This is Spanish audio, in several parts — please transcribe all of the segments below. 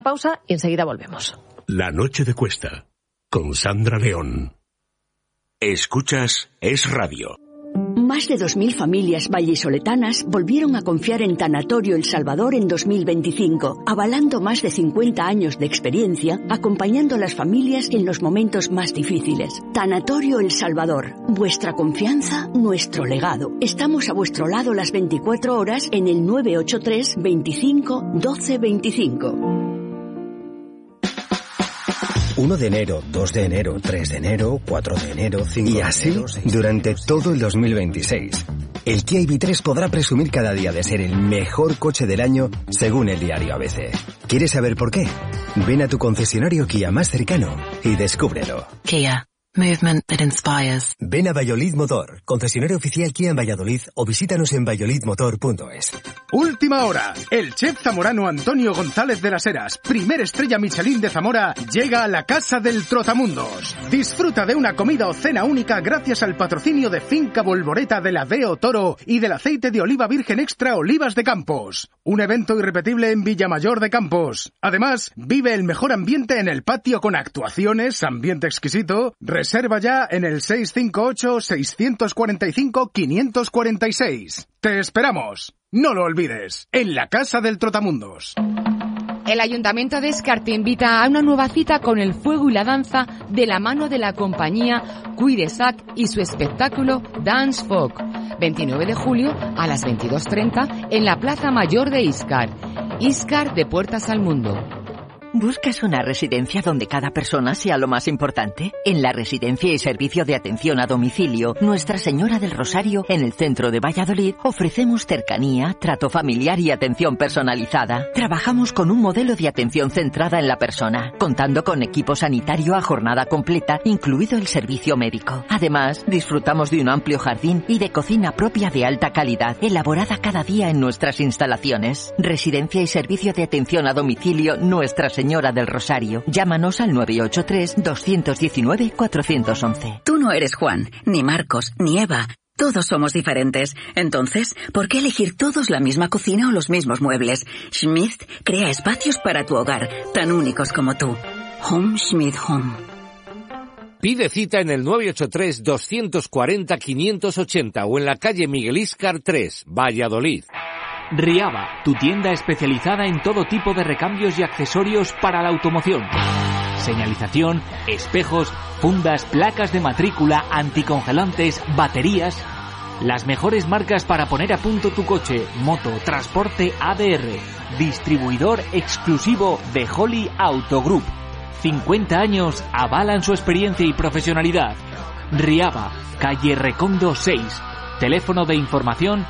Pausa y enseguida volvemos. La noche de Cuesta, con Sandra León. Escuchas Es Radio. Más de 2.000 familias vallisoletanas volvieron a confiar en Tanatorio El Salvador en 2025, avalando más de 50 años de experiencia, acompañando a las familias en los momentos más difíciles. Tanatorio El Salvador, vuestra confianza, nuestro legado. Estamos a vuestro lado las 24 horas en el 983 25 12 25. 1 de enero, 2 de enero, 3 de enero, 4 de enero, 5 de enero... Y así, durante todo el 2026. El Kia EV3 podrá presumir cada día de ser el mejor coche del año, según el diario ABC. ¿Quieres saber por qué? Ven a tu concesionario Kia más cercano y descúbrelo. Kia. Movement that inspires. Ven a Valladolid Motor, concesionario oficial Kia en Valladolid, o visítanos en valladolidmotor.es. Última hora. El chef zamorano Antonio González de las Heras, primer estrella Michelin de Zamora, llega a la Casa del Trotamundos. Disfruta de una comida o cena única gracias al patrocinio de Finca Bolboreta de la Deo Toro y del aceite de oliva virgen extra Olivas de Campos. Un evento irrepetible en Villamayor de Campos. Además, vive el mejor ambiente en el patio con actuaciones, ambiente exquisito. Reserva ya en el 658-645-546. ¡Te esperamos! No lo olvides, en la Casa del Trotamundos. El Ayuntamiento de Escar te invita a una nueva cita con el fuego y la danza de la mano de la compañía Cuidesac y su espectáculo Dance Folk. 29 de julio a las 22:30 en la Plaza Mayor de Íscar. Íscar de puertas al mundo. ¿Buscas una residencia donde cada persona sea lo más importante? En la Residencia y Servicio de Atención a Domicilio Nuestra Señora del Rosario, en el centro de Valladolid, ofrecemos cercanía, trato familiar y atención personalizada. Trabajamos con un modelo de atención centrada en la persona, contando con equipo sanitario a jornada completa, incluido el servicio médico. Además, disfrutamos de un amplio jardín y de cocina propia de alta calidad, elaborada cada día en nuestras instalaciones. Residencia y Servicio de Atención a Domicilio Nuestra Señora del Rosario. Llámanos al 983-219-411. Tú no eres Juan, ni Marcos, ni Eva. Todos somos diferentes. Entonces, ¿por qué elegir todos la misma cocina o los mismos muebles? Schmidt crea espacios para tu hogar, tan únicos como tú. Home Schmidt Home. Pide cita en el 983-240-580 o en la calle Miguel Íscar 3, Valladolid. Riaba, tu tienda especializada en todo tipo de recambios y accesorios para la automoción. Señalización, espejos, fundas, placas de matrícula, anticongelantes, baterías. Las mejores marcas para poner a punto tu coche, moto, transporte ADR. Distribuidor exclusivo de Holly Auto Group. 50 años avalan su experiencia y profesionalidad. Riaba, calle Recondo 6. Teléfono de información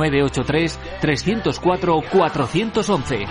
983-304-411.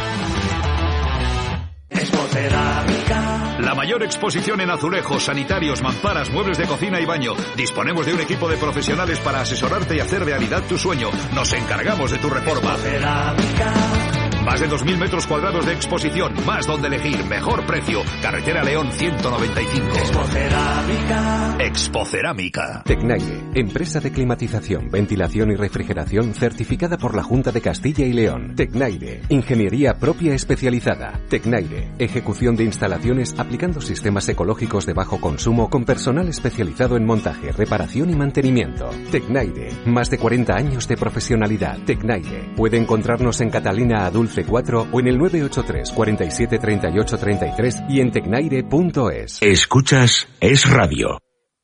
Expocerámica. La mayor exposición en azulejos, sanitarios, mamparas, muebles de cocina y baño. Disponemos de un equipo de profesionales para asesorarte y hacer realidad tu sueño. Nos encargamos de tu reforma. Más de 2.000 metros cuadrados de exposición, más donde elegir, mejor precio. Carretera León 195. Expocerámica. Expocerámica. Tecnaire, empresa de climatización, ventilación y refrigeración certificada por la Junta de Castilla y León. Tecnaire, ingeniería propia especializada. Tecnaire, ejecución de instalaciones aplicando sistemas ecológicos de bajo consumo con personal especializado en montaje, reparación y mantenimiento. Tecnaire, más de 40 años de profesionalidad. Tecnaire, puede encontrarnos en Catalina Adulce 4 o en el 983 47 38 33 y en tecnaire.es. Escuchas Es Radio.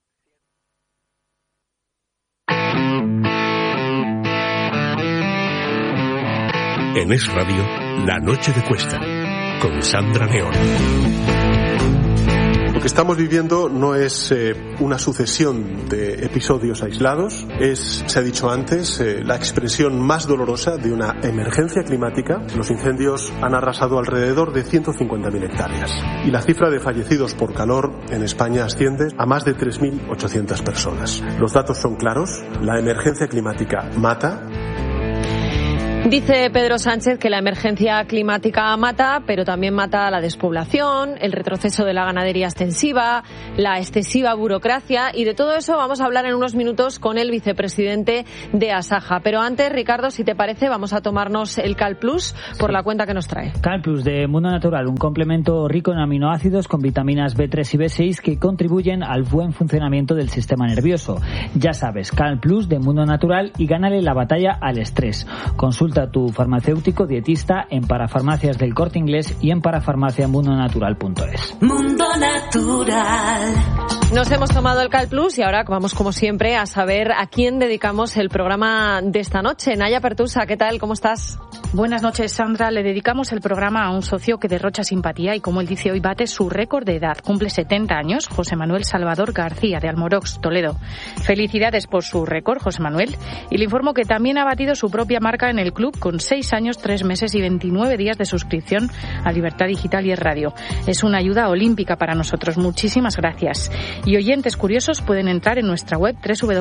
En Es Radio, La Noche de Cuesta, con Sandra León. Lo que estamos viviendo no es una sucesión de episodios aislados, es, se ha dicho antes, la expresión más dolorosa de una emergencia climática. Los incendios han arrasado alrededor de 150.000 hectáreas y la cifra de fallecidos por calor en España asciende a más de 3.800 personas. Los datos son claros, la emergencia climática mata. Dice Pedro Sánchez que la emergencia climática mata, pero también mata la despoblación, el retroceso de la ganadería extensiva, la excesiva burocracia, y de todo eso vamos a hablar en unos minutos con el vicepresidente de Asaja. Pero antes, Ricardo, si te parece, vamos a tomarnos el Cal Plus por la cuenta que nos trae. Cal Plus de Mundo Natural, un complemento rico en aminoácidos con vitaminas B3 y B6 que contribuyen al buen funcionamiento del sistema nervioso. Ya sabes, Cal Plus de Mundo Natural y gánale la batalla al estrés. Consulta a tu farmacéutico dietista en Parafarmacias del Corte Inglés y en parafarmaciamundonatural.es. Mundo Natural. Nos hemos tomado el Cal Plus y ahora vamos, como siempre, a saber a quién dedicamos el programa de esta noche. Naya Pertusa, ¿qué tal? ¿Cómo estás? Buenas noches, Sandra. Le dedicamos el programa a un socio que derrocha simpatía y, como él dice hoy, bate su récord de edad. Cumple 70 años, José Manuel Salvador García, de Almorox, Toledo. Felicidades por su récord, José Manuel. Y le informo que también ha batido su propia marca en el club con 6 años, 3 meses y 29 días de suscripción a Libertad Digital y Radio. Es una ayuda olímpica para nosotros. Muchísimas gracias. Y oyentes curiosos pueden entrar en nuestra web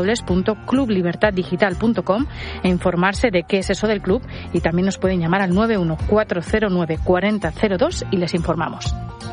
www.clublibertaddigital.com e informarse de qué es eso del club, y también nos pueden llamar al 914094002 y les informamos.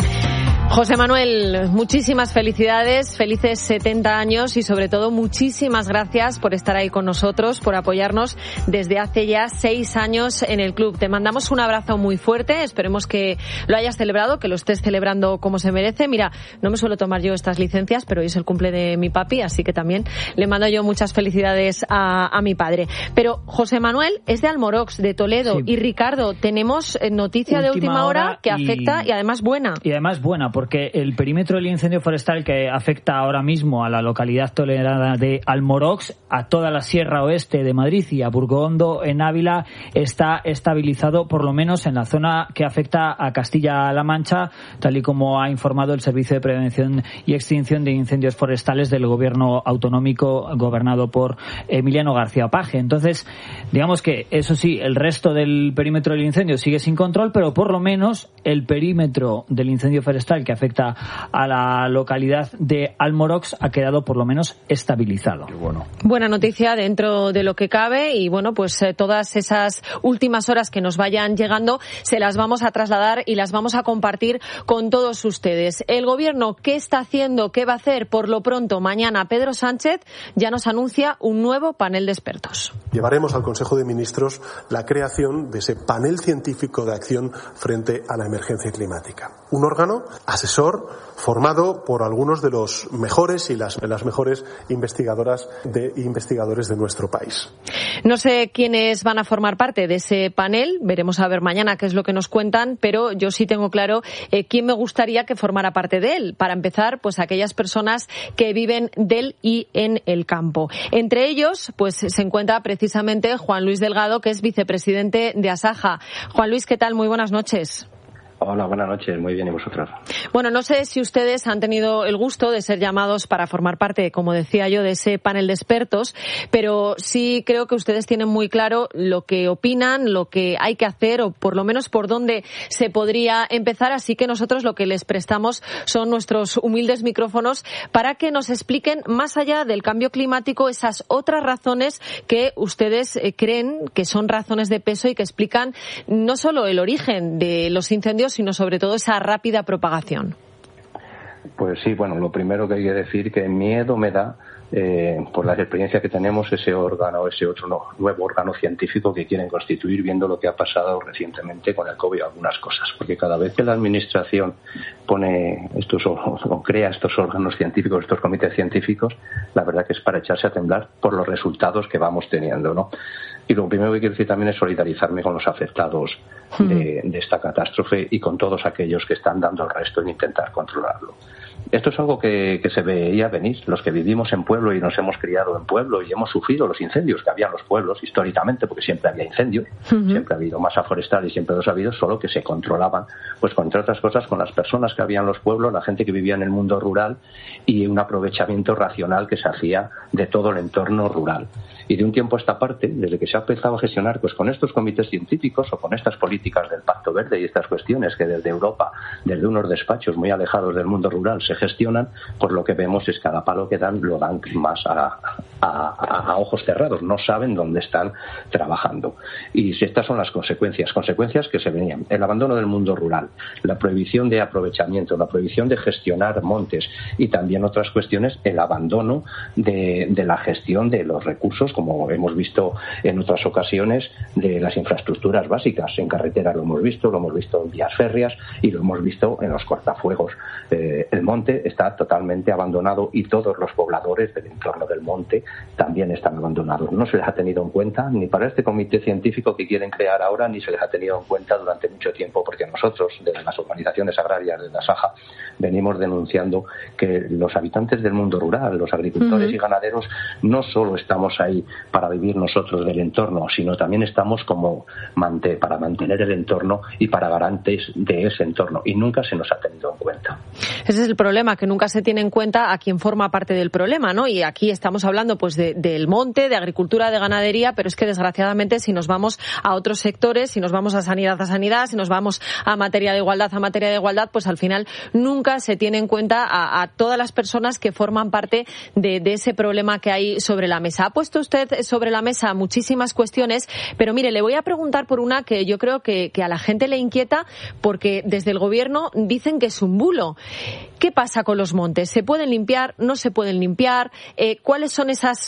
José Manuel, muchísimas felicidades, felices 70 años y sobre todo muchísimas gracias por estar ahí con nosotros, por apoyarnos desde hace ya 6 años en el club. Te mandamos un abrazo muy fuerte, esperemos que lo hayas celebrado, que lo estés celebrando como se merece. Mira, no me suelo tomar yo estas licencias, pero hoy es el cumple de mi papi, así que también le mando yo muchas felicidades a mi padre. Pero José Manuel es de Almorox, de Toledo, sí. Y Ricardo, tenemos noticia de última hora que afecta y además buena. Y además buena, porque el perímetro del incendio forestal que afecta ahora mismo a la localidad toledana de Almorox, a toda la Sierra Oeste de Madrid y a Burgondo en Ávila, está estabilizado, por lo menos en la zona que afecta a Castilla-La Mancha, tal y como ha informado el Servicio de Prevención y Extinción de Incendios Forestales del Gobierno Autonómico gobernado por Emiliano García Paje. Entonces, digamos que, eso sí, el resto del perímetro del incendio sigue sin control, pero por lo menos el perímetro del incendio forestal que afecta a la localidad de Almorox ha quedado por lo menos estabilizado. Buena noticia dentro de lo que cabe y bueno, pues todas esas últimas horas que nos vayan llegando se las vamos a trasladar y las vamos a compartir con todos ustedes. El gobierno, ¿qué está haciendo? ¿Qué va a hacer? Por lo pronto, mañana Pedro Sánchez ya nos anuncia un nuevo panel de expertos. Llevaremos al Consejo de Ministros la creación de ese panel científico de acción frente a la emergencia climática. Un órgano asesor formado por algunos de los mejores y las mejores investigadoras e investigadores de nuestro país. No sé quiénes van a formar parte de ese panel, veremos a ver mañana qué es lo que nos cuentan, pero yo sí tengo claro quién me gustaría que formara parte de él. Para empezar, pues aquellas personas que viven del y en el campo. Entre ellos, pues se encuentra precisamente Juan Luis Delgado, que es vicepresidente de Asaja. Juan Luis, ¿qué tal? Muy buenas noches. Hola, buenas noches. Muy bien, ¿y vosotros? Bueno, no sé si ustedes han tenido el gusto de ser llamados para formar parte, como decía yo, de ese panel de expertos, pero sí creo que ustedes tienen muy claro lo que opinan, lo que hay que hacer o por lo menos por dónde se podría empezar, así que nosotros lo que les prestamos son nuestros humildes micrófonos para que nos expliquen, más allá del cambio climático, esas otras razones que ustedes creen que son razones de peso y que explican no solo el origen de los incendios, sino sobre todo esa rápida propagación. Pues sí, bueno, lo primero que hay que decir que miedo me da por la experiencia que tenemos ese órgano, ese otro nuevo órgano científico que quieren constituir, viendo lo que ha pasado recientemente con el COVID, algunas cosas, porque cada vez que la administración crea estos órganos científicos, estos comités científicos, la verdad que es para echarse a temblar por los resultados que vamos teniendo, ¿no? Y lo primero que quiero decir también es solidarizarme con los afectados de esta catástrofe y con todos aquellos que están dando el resto en intentar controlarlo. Esto es algo que se veía venir. Los que vivimos en pueblo y nos hemos criado en pueblo y hemos sufrido los incendios que había en los pueblos históricamente, porque siempre había incendios, siempre ha habido masa forestal y siempre los ha habido, solo que se controlaban, pues entre otras cosas, con las personas que había en los pueblos, la gente que vivía en el mundo rural y un aprovechamiento racional que se hacía de todo el entorno rural. Y de un tiempo a esta parte, desde que se ha empezado a gestionar pues con estos comités científicos o con estas políticas del Pacto Verde y estas cuestiones que desde Europa, desde unos despachos muy alejados del mundo rural se gestionan, pues lo que vemos es que cada palo que dan lo dan más a ojos cerrados, no saben dónde están trabajando. Y si estas son las consecuencias que se venían: el abandono del mundo rural, la prohibición de aprovechamiento, la prohibición de gestionar montes y también otras cuestiones, el abandono de la gestión de los recursos, como hemos visto en otras ocasiones, de las infraestructuras básicas. En carreteras lo hemos visto en vías férreas y lo hemos visto en los cortafuegos. El monte está totalmente abandonado y todos los pobladores del entorno del monte también están abandonados. No se les ha tenido en cuenta ni para este comité científico que quieren crear ahora, ni se les ha tenido en cuenta durante mucho tiempo, porque nosotros, desde las organizaciones agrarias de la Saja, venimos denunciando que los habitantes del mundo rural, los agricultores y ganaderos, no solo estamos ahí para vivir nosotros del entorno, sino también estamos como para mantener el entorno y para garantes de ese entorno, y nunca se nos ha tenido en cuenta. Ese es el problema, que nunca se tiene en cuenta a quien forma parte del problema, ¿no? Y aquí estamos hablando pues del monte, de agricultura, de ganadería, pero es que desgraciadamente si nos vamos a otros sectores, si nos vamos a sanidad, si nos vamos a materia de igualdad, pues al final nunca se tiene en cuenta a todas las personas que forman parte de ese problema que hay sobre la mesa. Ha puesto usted sobre la mesa muchísimas cuestiones, pero mire, le voy a preguntar por una que yo creo que a la gente le inquieta, porque desde el gobierno dicen que es un bulo. ¿Qué pasa con los montes? ¿Se pueden limpiar? ¿No se pueden limpiar? ¿Cuáles son esas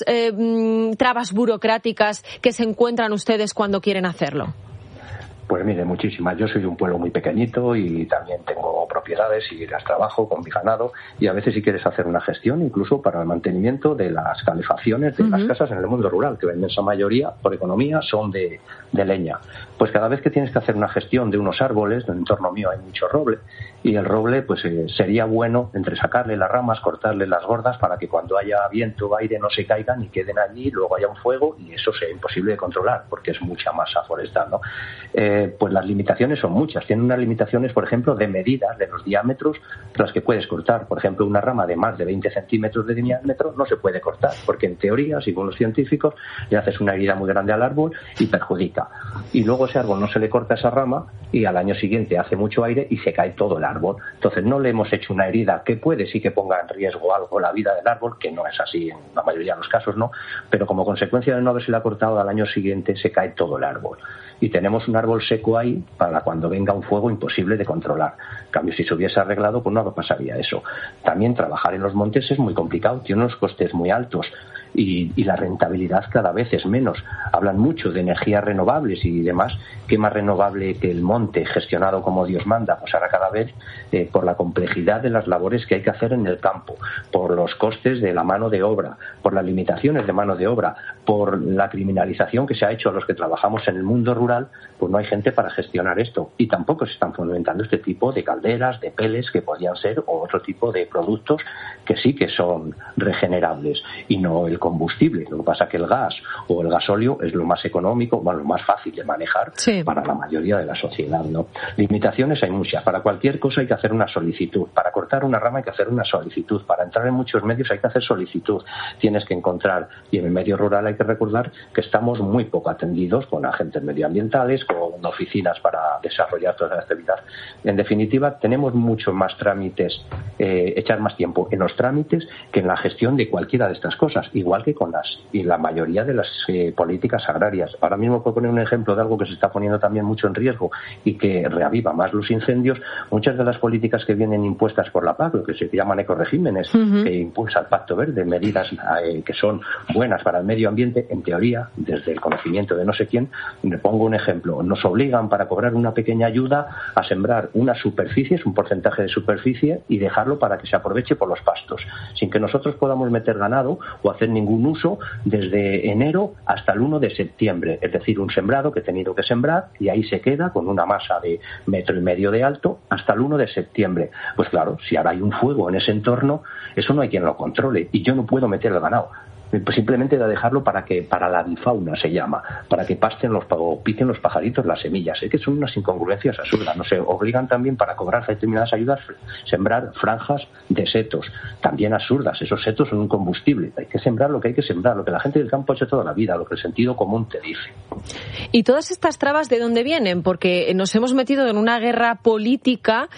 trabas burocráticas que se encuentran ustedes cuando quieren hacerlo? Pues mire, muchísimas. Yo soy de un pueblo muy pequeñito y también tengo propiedades y las trabajo con mi ganado, y a veces si quieres hacer una gestión incluso para el mantenimiento de las calefacciones de las casas en el mundo rural, que la inmensa mayoría por economía son de leña, pues cada vez que tienes que hacer una gestión de unos árboles, en el entorno mío hay mucho roble, y el roble pues sería bueno entre sacarle las ramas, cortarle las gordas para que cuando haya viento o aire no se caigan y queden allí, luego haya un fuego y eso sea imposible de controlar porque es mucha masa forestal, ¿no? Pues las limitaciones son muchas. Tienen unas limitaciones, por ejemplo, de medidas de los diámetros las que puedes cortar. Por ejemplo, una rama de más de 20 centímetros de diámetro no se puede cortar, porque en teoría, según los científicos, le haces una herida muy grande al árbol y perjudica. Y luego ese árbol no se le corta esa rama y al año siguiente hace mucho aire y se cae todo el árbol. Entonces no le hemos hecho una herida que puede sí que ponga en riesgo algo la vida del árbol, que no es así en la mayoría de los casos, no, pero como consecuencia de no haberse la cortado, al año siguiente se cae todo el árbol. Y tenemos un árbol seco ahí para cuando venga un fuego imposible de controlar. En cambio, si se hubiese arreglado, pues no pasaría eso. También trabajar en los montes es muy complicado, tiene unos costes muy altos y la rentabilidad cada vez es menos. Hablan mucho de energías renovables y demás. ¿Qué más renovable que el monte gestionado como Dios manda? Pues ahora cada vez por la complejidad de las labores que hay que hacer en el campo, por los costes de la mano de obra, por las limitaciones de mano de obra, por la criminalización que se ha hecho a los que trabajamos en el mundo rural, pues no hay gente para gestionar esto. Y tampoco se están fomentando este tipo de calderas, de peles que podían ser, o otro tipo de productos que sí que son regenerables y no el combustible. Lo que pasa es que el gas o el gasóleo es lo más económico, bueno, lo más fácil de manejar para la mayoría de la sociedad, ¿no? Limitaciones hay muchas. Para cualquier cosa hay que hacer una solicitud. Para cortar una rama hay que hacer una solicitud. Para entrar en muchos medios hay que hacer solicitud. Tienes que encontrar, y en el medio rural hay que recordar que estamos muy poco atendidos con agentes medioambientales, con oficinas para desarrollar toda la actividad. En definitiva, tenemos muchos más trámites, echar más tiempo en los trámites que en la gestión de cualquiera de estas cosas, igual que con la mayoría de las políticas agrarias. Ahora mismo puedo poner un ejemplo de algo que se está poniendo también mucho en riesgo y que reaviva más los incendios. Muchas de las políticas que vienen impuestas por la PAC, lo que se llaman ecoregímenes, que impulsa el Pacto Verde, medidas que son buenas para el medio ambiente, en teoría, desde el conocimiento de no sé quién, le pongo un ejemplo, nos obligan para cobrar una pequeña ayuda a sembrar unas superficies, un porcentaje de superficie, y dejarlo para que se aproveche por los pastos, sin que nosotros podamos meter ganado o hacer ningún uso desde enero hasta el 1 de septiembre, es decir, un sembrado que he tenido que sembrar y ahí se queda con una masa de 1,5 metros de alto hasta el 1 de septiembre. Pues claro, si ahora hay un fuego en ese entorno, eso no hay quien lo controle y yo no puedo meter el ganado. pues simplemente de dejarlo para la bifauna se llama, para que pasten o piquen los pajaritos las semillas. Es que son unas incongruencias absurdas. No sé, obligan también para cobrar determinadas ayudas sembrar franjas de setos, también absurdas. Esos setos son un combustible. Hay que sembrar lo que hay que sembrar, lo que la gente del campo ha hecho toda la vida, lo que el sentido común te dice. ¿Y todas estas trabas de dónde vienen? Porque nos hemos metido en una guerra política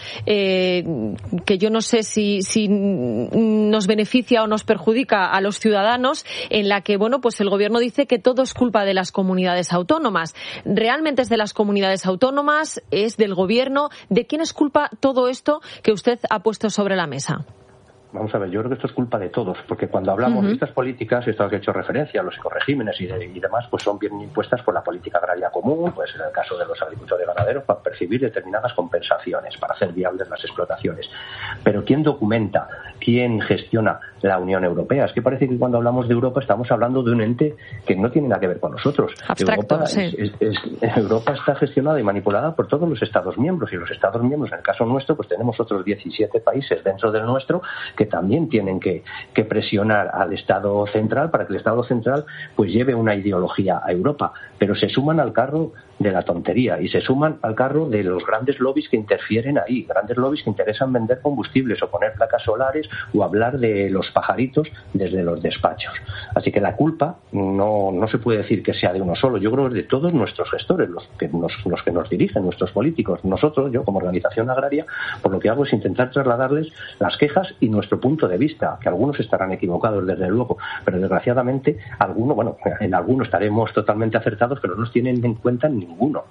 que yo no sé si nos beneficia o nos perjudica a los ciudadanos, en la que, bueno, pues el gobierno dice que todo es culpa de las comunidades autónomas. ¿Realmente es de las comunidades autónomas? ¿Es del gobierno? ¿De quién es culpa todo esto que usted ha puesto sobre la mesa? Vamos a ver, yo creo que esto es culpa de todos, porque cuando hablamos de estas políticas, esto que he hecho referencia, los ecoregímenes y demás, pues son bien impuestas por la política agraria común, pues en el caso de los agricultores y ganaderos, para percibir determinadas compensaciones, para hacer viables las explotaciones. Pero ¿quién documenta? ¿Quién gestiona la Unión Europea? Es que parece que cuando hablamos de Europa estamos hablando de un ente que no tiene nada que ver con nosotros. Abstracto, Europa, sí. Europa está gestionada y manipulada por todos los Estados miembros, y los Estados miembros, en el caso nuestro, pues tenemos otros 17 países dentro del nuestro que también tienen que presionar al Estado central para que el Estado central pues lleve una ideología a Europa, pero se suman al carro de la tontería y se suman al carro de los grandes lobbies que interfieren ahí, grandes lobbies que interesan vender combustibles o poner placas solares o hablar de los pajaritos desde los despachos. Así que la culpa no se puede decir que sea de uno solo. Yo creo que es de todos nuestros gestores, los que nos dirigen, nuestros políticos. Nosotros, yo como organización agraria, por lo que hago es intentar trasladarles las quejas y nuestro punto de vista, que algunos estarán equivocados desde luego, pero desgraciadamente en algunos estaremos totalmente acertados, pero no nos tienen en cuenta ninguno.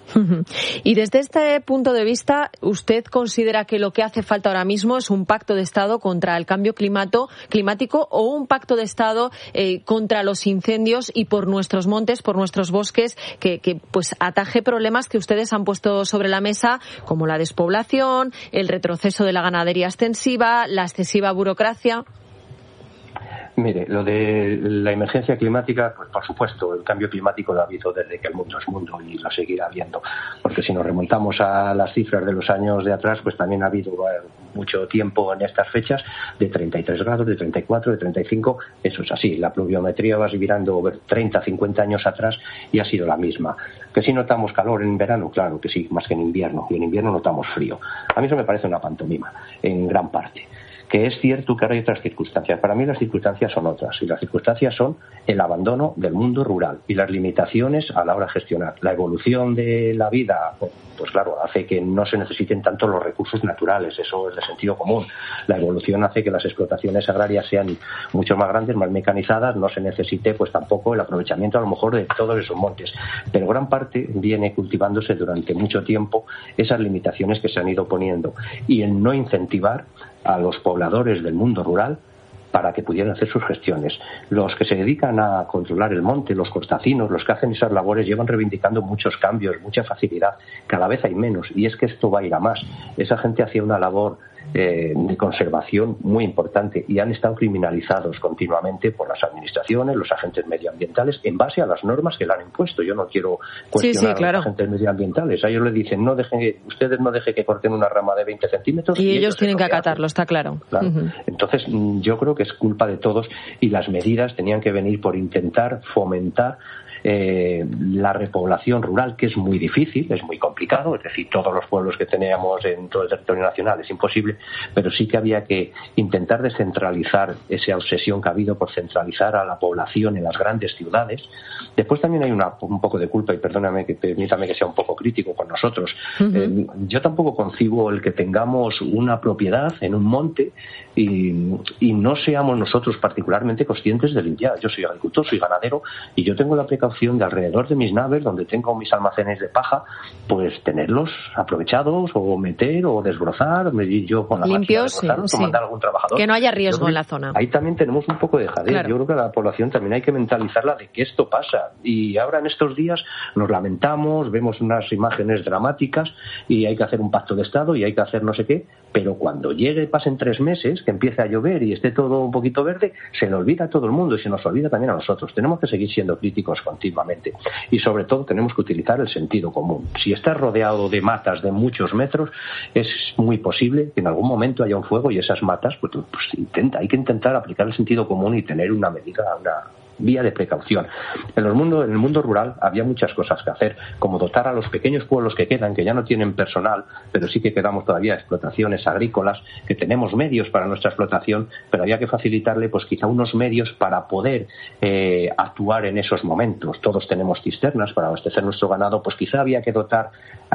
Y desde este punto de vista, ¿usted considera que lo que hace falta ahora mismo es un pacto de Estado contra el cambio climático o un pacto de Estado contra los incendios y por nuestros montes, por nuestros bosques, que pues ataje problemas que ustedes han puesto sobre la mesa, como la despoblación, el retroceso de la ganadería extensiva, la excesiva burocracia? Mire, lo de la emergencia climática, pues por supuesto, el cambio climático lo ha habido desde que el mundo es mundo y lo seguirá habiendo. Porque si nos remontamos a las cifras de los años de atrás, pues también ha habido mucho tiempo en estas fechas de 33 grados, de 34, de 35. Eso es así. La pluviometría va mirando 30, 50 años atrás y ha sido la misma. ¿Que si notamos calor en verano? Claro que sí, más que en invierno. Y en invierno notamos frío. A mí eso me parece una pantomima, en gran parte. Que es cierto que ahora hay otras circunstancias. Para mí las circunstancias son otras, y las circunstancias son el abandono del mundo rural y las limitaciones a la hora de gestionar. La evolución de la vida, pues claro, hace que no se necesiten tanto los recursos naturales, eso es de sentido común. La evolución hace que las explotaciones agrarias sean mucho más grandes, más mecanizadas, no se necesite pues tampoco el aprovechamiento a lo mejor de todos esos montes. Pero gran parte viene cultivándose durante mucho tiempo esas limitaciones que se han ido poniendo, y el no incentivar a los pobladores del mundo rural para que pudieran hacer sus gestiones. Los que se dedican a controlar el monte, los cortacinos, los que hacen esas labores, llevan reivindicando muchos cambios, mucha facilidad. Cada vez hay menos, y es que esto va a ir a más. Esa gente hacía una labor de conservación muy importante y han estado criminalizados continuamente por las administraciones, los agentes medioambientales, en base a las normas que le han impuesto. Yo no quiero cuestionar a los agentes medioambientales. A ellos les dicen, ustedes no dejen que corten una rama de 20 centímetros. Y ellos tienen que acatarlo, está claro. Entonces, yo creo que es culpa de todos, y las medidas tenían que venir por intentar fomentar la repoblación rural, que es muy difícil, es muy complicado, es decir, todos los pueblos que teníamos en todo el territorio nacional es imposible, pero sí que había que intentar descentralizar esa obsesión que ha habido por centralizar a la población en las grandes ciudades. Después también hay un poco de culpa, y permítame que sea un poco crítico con nosotros. Yo tampoco concibo el que tengamos una propiedad en un monte y no seamos nosotros particularmente conscientes de limpiar. Yo soy agricultor, soy ganadero, y yo tengo la precaución de alrededor de mis naves, donde tengo mis almacenes de paja, pues tenerlos aprovechados, o meter o desbrozar, medir yo con la limpios, máquina, o mandar algún trabajador. Que no haya riesgo en la zona. Ahí también tenemos un poco de dejadez. Claro. Yo creo que a la población también hay que mentalizarla de que esto pasa. Y ahora en estos días nos lamentamos, vemos unas imágenes dramáticas y hay que hacer un pacto de Estado y hay que hacer no sé qué, pero cuando pasen 3 meses, que empiece a llover y esté todo un poquito verde, se le olvida a todo el mundo y se nos olvida también a nosotros. Tenemos que seguir siendo críticos con continuamente. Y sobre todo tenemos que utilizar el sentido común. Si estás rodeado de matas de muchos metros, es muy posible que en algún momento haya un fuego y esas matas, pues hay que intentar aplicar el sentido común y tener una medida, una vía de precaución. En el mundo rural había muchas cosas que hacer, como dotar a los pequeños pueblos que quedan, que ya no tienen personal, pero sí que quedamos todavía explotaciones agrícolas, que tenemos medios para nuestra explotación, pero había que facilitarle pues quizá unos medios para poder actuar en esos momentos. Todos tenemos cisternas para abastecer nuestro ganado, pues quizá había que dotar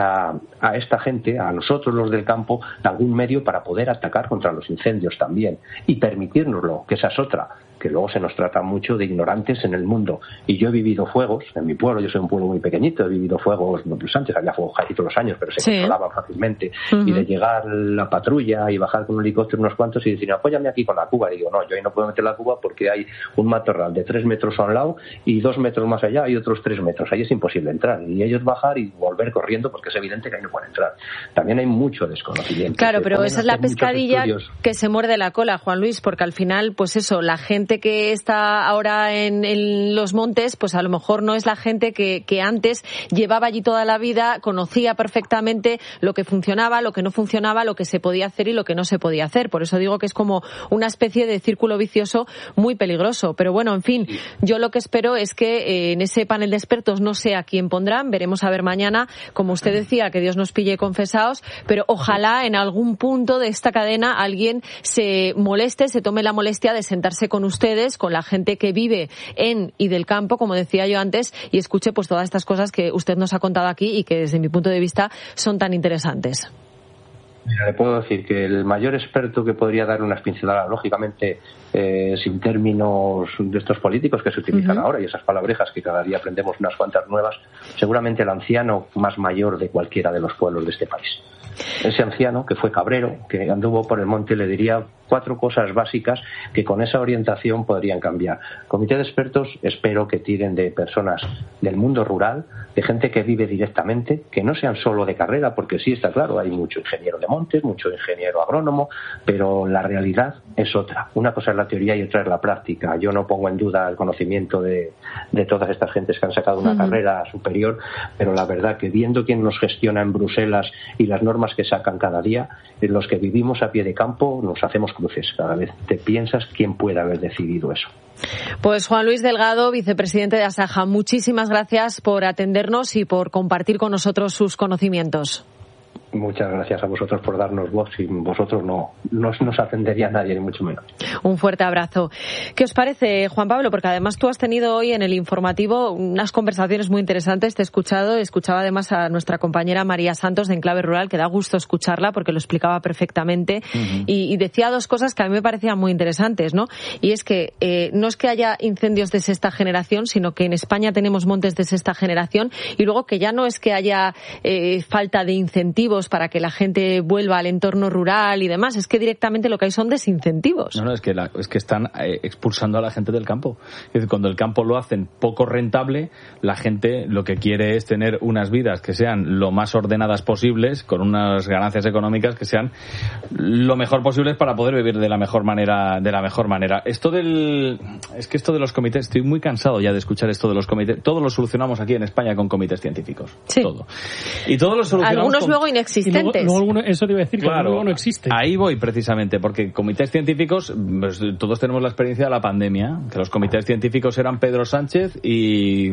a esta gente, a nosotros los del campo, de algún medio para poder atacar contra los incendios también y permitírnoslo, que esa es otra, que luego se nos trata mucho de ignorantes en el mundo. Y yo he vivido fuegos en mi pueblo, yo soy un pueblo muy pequeñito, he vivido fuegos, pues antes había fuegos casi todos los años, pero se controlaban fácilmente. Y de llegar la patrulla y bajar con un helicóptero unos cuantos y decir, apóyame aquí con la cuba. Y digo, no, yo ahí no puedo meter la cuba porque hay un matorral de 3 metros a un lado y 2 metros más allá hay otros 3 metros. Ahí es imposible entrar. Y ellos bajar y volver corriendo porque es evidente que ahí no pueden entrar. También hay mucho desconocimiento. Claro, pero esa es la pescadilla que se muerde la cola, Juan Luis, porque al final, pues eso, la gente que está ahora en los montes, pues a lo mejor no es la gente que antes llevaba allí toda la vida, conocía perfectamente lo que funcionaba, lo que no funcionaba, lo que se podía hacer y lo que no se podía hacer. Por eso digo que es como una especie de círculo vicioso muy peligroso. Pero bueno, en fin, yo lo que espero es que en ese panel de expertos no sé a quién pondrán, veremos a ver mañana, como usted decía, que Dios nos pille confesados, pero ojalá en algún punto de esta cadena alguien se moleste, se tome la molestia de sentarse con ustedes, con la gente que vive en y del campo, como decía yo antes, y escuche pues todas estas cosas que usted nos ha contado aquí y que desde mi punto de vista son tan interesantes. Mira, le puedo decir que el mayor experto que podría dar unas pinceladas, lógicamente sin términos de estos políticos que se utilizan ahora y esas palabrejas que cada día aprendemos unas cuantas nuevas, seguramente el anciano más mayor de cualquiera de los pueblos de este país. Ese anciano que fue cabrero, que anduvo por el monte, le diría 4 cosas básicas que con esa orientación podrían cambiar. Comité de expertos, espero que tiren de personas del mundo rural, de gente que vive directamente, que no sean solo de carrera, porque sí está claro, hay mucho ingeniero de montes, mucho ingeniero agrónomo, pero la realidad es otra. Una cosa es la teoría y otra es la práctica. Yo no pongo en duda el conocimiento de todas estas gentes que han sacado una carrera superior, pero la verdad que viendo quién nos gestiona en Bruselas y las normas que sacan cada día, los que vivimos a pie de campo nos hacemos cruces. Cada vez te piensas quién puede haber decidido eso. Pues Juan Luis Delgado, vicepresidente de Asaja, muchísimas gracias por atendernos y por compartir con nosotros sus conocimientos. Muchas gracias a vosotros por darnos voz. Sin vosotros no nos atendería nadie, ni mucho menos. Un fuerte abrazo. ¿Qué os parece, Juan Pablo? Porque además tú has tenido hoy en el informativo unas conversaciones muy interesantes. Te he escuchaba además a nuestra compañera María Santos de Enclave Rural, que da gusto escucharla porque lo explicaba perfectamente. Y decía 2 cosas que a mí me parecían muy interesantes, ¿no? Y es que no es que haya incendios de sexta generación, sino que en España tenemos montes de sexta generación, y luego que ya no es que haya falta de incentivos para que la gente vuelva al entorno rural y demás, es que directamente lo que hay son desincentivos. No, es que están expulsando a la gente del campo. Es decir, cuando el campo lo hacen poco rentable, la gente lo que quiere es tener unas vidas que sean lo más ordenadas posibles, con unas ganancias económicas que sean lo mejor posibles para poder vivir de la mejor manera. Esto de los comités, estoy muy cansado ya de escuchar esto de los comités. Todo lo solucionamos aquí en España con comités científicos. Sí. Todo. Y todos lo solucionamos algunos luego inexistentes. Luego, eso te iba a decir, claro, que luego no existe. Ahí voy precisamente, porque comités científicos, pues, todos tenemos la experiencia de la pandemia, que los comités científicos eran Pedro Sánchez y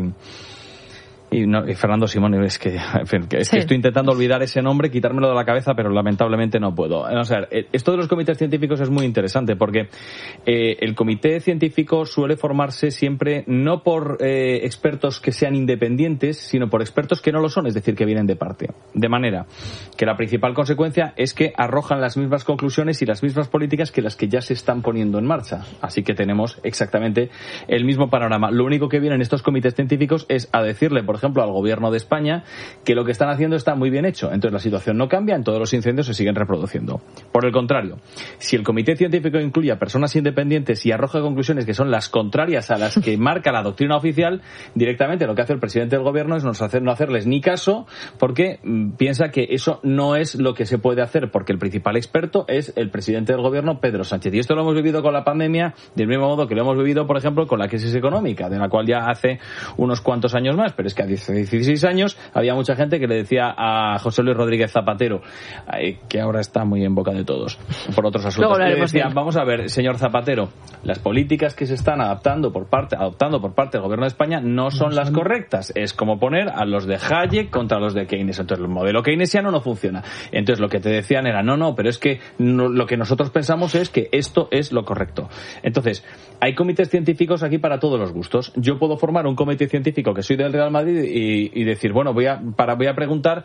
Fernando Simón. Es que estoy intentando olvidar ese nombre, quitármelo de la cabeza, pero lamentablemente no puedo. O sea, esto de los comités científicos es muy interesante porque el comité científico suele formarse siempre no por expertos que sean independientes, sino por expertos que no lo son, es decir, que vienen de parte. De manera que la principal consecuencia es que arrojan las mismas conclusiones y las mismas políticas que las que ya se están poniendo en marcha. Así que tenemos exactamente el mismo panorama. Lo único que vienen estos comités científicos es a decirle, por ejemplo, ejemplo, al gobierno de España, que lo que están haciendo está muy bien hecho. Entonces la situación no cambia, en todos los incendios se siguen reproduciendo. Por el contrario, si el comité científico incluye a personas independientes y arroja conclusiones que son las contrarias a las que marca la doctrina oficial, directamente lo que hace el presidente del gobierno es no hacerles ni caso, porque piensa que eso no es lo que se puede hacer, porque el principal experto es el presidente del gobierno, Pedro Sánchez. Y esto lo hemos vivido con la pandemia del mismo modo que lo hemos vivido, por ejemplo, con la crisis económica, de la cual ya hace unos cuantos años más, pero es que a 16 años había mucha gente que le decía a José Luis Rodríguez Zapatero, que ahora está muy en boca de todos por otros asuntos, le decía, vamos a ver, señor Zapatero, las políticas que se están adoptando por parte del gobierno de España no son las correctas. Es como poner a los de Hayek contra los de Keynes. Entonces el modelo keynesiano no funciona. Entonces lo que te decían era, no, pero es que lo que nosotros pensamos es que esto es lo correcto. Entonces, hay comités científicos aquí para todos los gustos. Yo puedo formar un comité científico que soy del Real Madrid y decir, bueno, voy a preguntar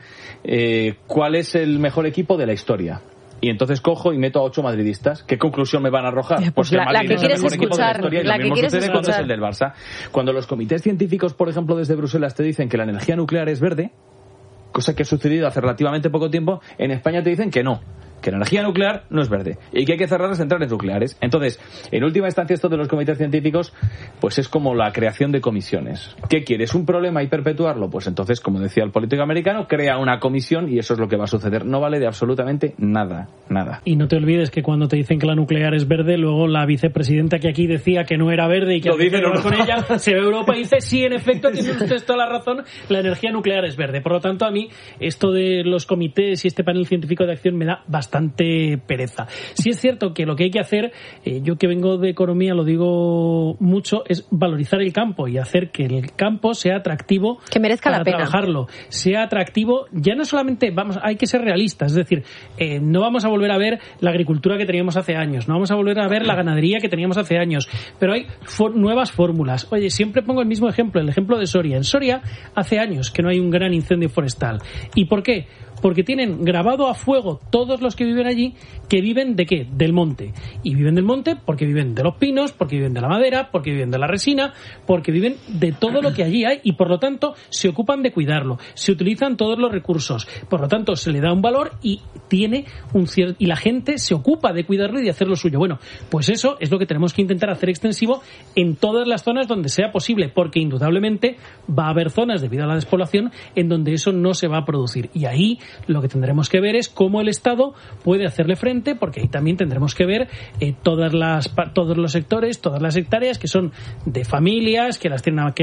cuál es el mejor equipo de la historia. Y entonces cojo y meto a 8 madridistas. ¿Qué conclusión me van a arrojar? Pues la que quieres escuchar. La que quieres escuchar. Cuando es el del Barça. Cuando los comités científicos, por ejemplo, desde Bruselas te dicen que la energía nuclear es verde, cosa que ha sucedido hace relativamente poco tiempo, en España te dicen que no, que la energía nuclear no es verde y que hay que cerrar las centrales nucleares. Entonces, en última instancia, esto de los comités científicos pues es como la creación de comisiones. ¿Qué quieres? ¿Un problema y perpetuarlo? Pues entonces, como decía el político americano, crea una comisión y eso es lo que va a suceder. No vale de absolutamente nada. Y no te olvides que cuando te dicen que la nuclear es verde, luego la vicepresidenta que aquí decía que no era verde y que con ella se ve Europa y dice, sí, en efecto, tiene usted toda la razón, la energía nuclear es verde. Por lo tanto, a mí esto de los comités y este panel científico de acción me da bastante pereza. Sí es cierto que lo que hay que hacer, yo que vengo de economía lo digo mucho, es valorizar el campo y hacer que el campo sea atractivo, que merezca la pena trabajarlo, sea atractivo. Ya no solamente hay que ser realistas, es decir, no vamos a volver a ver la agricultura que teníamos hace años, no vamos a volver a ver la ganadería que teníamos hace años, pero hay nuevas fórmulas. Oye, siempre pongo el mismo ejemplo, el ejemplo de Soria. En Soria hace años que no hay un gran incendio forestal. ¿Y por qué? Porque tienen grabado a fuego todos los que viven allí, que viven ¿de qué? Del monte. Y viven del monte porque viven de los pinos, porque viven de la madera, porque viven de la resina, porque viven de todo lo que allí hay y por lo tanto se ocupan de cuidarlo. Se utilizan todos los recursos. Por lo tanto se le da un valor y tiene y la gente se ocupa de cuidarlo y de hacer lo suyo. Bueno, pues eso es lo que tenemos que intentar hacer extensivo en todas las zonas donde sea posible, porque indudablemente va a haber zonas debido a la despoblación en donde eso no se va a producir. Y ahí lo que tendremos que ver es cómo el Estado puede hacerle frente, porque ahí también tendremos que ver todos los sectores, todas las hectáreas que son de familias, que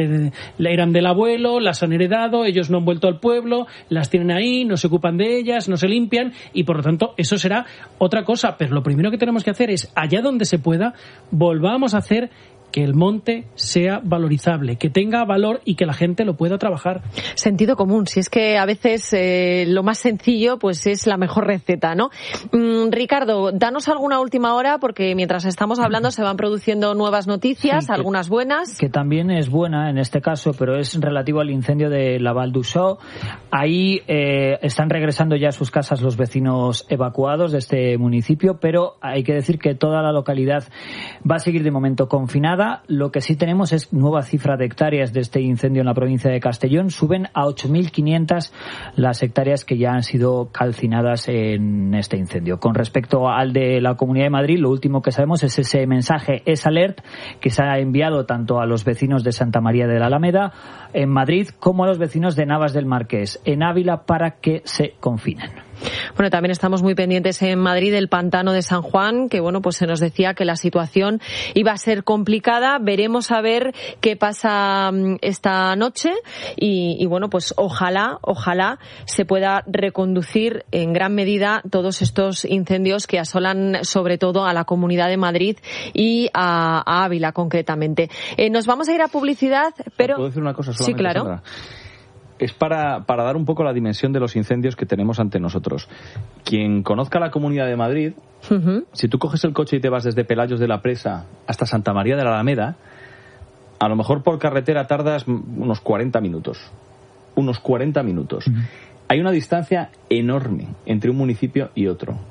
eran del abuelo, las han heredado, ellos no han vuelto al pueblo, las tienen ahí, no se ocupan de ellas, no se limpian y por lo tanto eso será otra cosa. Pero lo primero que tenemos que hacer es, allá donde se pueda, volvamos a hacer que el monte sea valorizable, que tenga valor y que la gente lo pueda trabajar. Sentido común, si es que a veces lo más sencillo pues es la mejor receta, ¿no? Ricardo, danos alguna última hora porque mientras estamos hablando se van produciendo nuevas noticias, sí, algunas buenas. Que también es buena en este caso, pero es relativo al incendio de la Val d'Uixó. Ahí están regresando ya a sus casas los vecinos evacuados de este municipio, pero hay que decir que toda la localidad va a seguir de momento confinada. Lo que sí tenemos es nueva cifra de hectáreas de este incendio en la provincia de Castellón. Suben a 8.500 las hectáreas que ya han sido calcinadas en este incendio. Con respecto al de la Comunidad de Madrid, lo último que sabemos es ese mensaje S-Alert que se ha enviado tanto a los vecinos de Santa María de la Alameda en Madrid como a los vecinos de Navas del Marqués en Ávila para que se confinen. Bueno, también estamos muy pendientes en Madrid del pantano de San Juan, que bueno, pues se nos decía que la situación iba a ser complicada. Veremos a ver qué pasa esta noche y bueno, pues ojalá se pueda reconducir en gran medida todos estos incendios que asolan sobre todo a la Comunidad de Madrid y a Ávila concretamente. Nos vamos a ir a publicidad, pero... ¿Puedo decir una cosa solamente? Sí, claro. Sandra? Es para dar un poco la dimensión de los incendios que tenemos ante nosotros. Quien conozca la Comunidad de Madrid, si tú coges el coche y te vas desde Pelayos de la Presa hasta Santa María de la Alameda, a lo mejor por carretera tardas unos 40 minutos. Hay una distancia enorme entre un municipio y otro.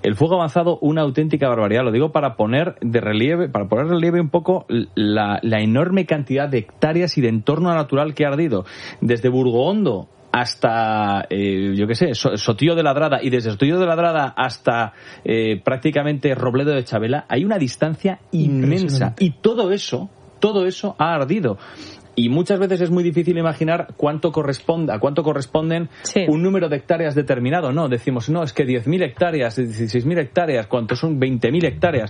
el fuego avanzado, una auténtica barbaridad. Lo digo para poner relieve un poco la enorme cantidad de hectáreas y de entorno natural que ha ardido. Desde Burgoondo hasta, Sotillo de Ladrada, y desde Sotillo de Ladrada hasta prácticamente Robledo de Chabela, hay una distancia inmensa. Y todo eso ha ardido. Y muchas veces es muy difícil imaginar a cuánto corresponden un número de hectáreas determinado. No, decimos, es que 10.000 hectáreas, 16.000 hectáreas, ¿cuántos son? 20.000 hectáreas.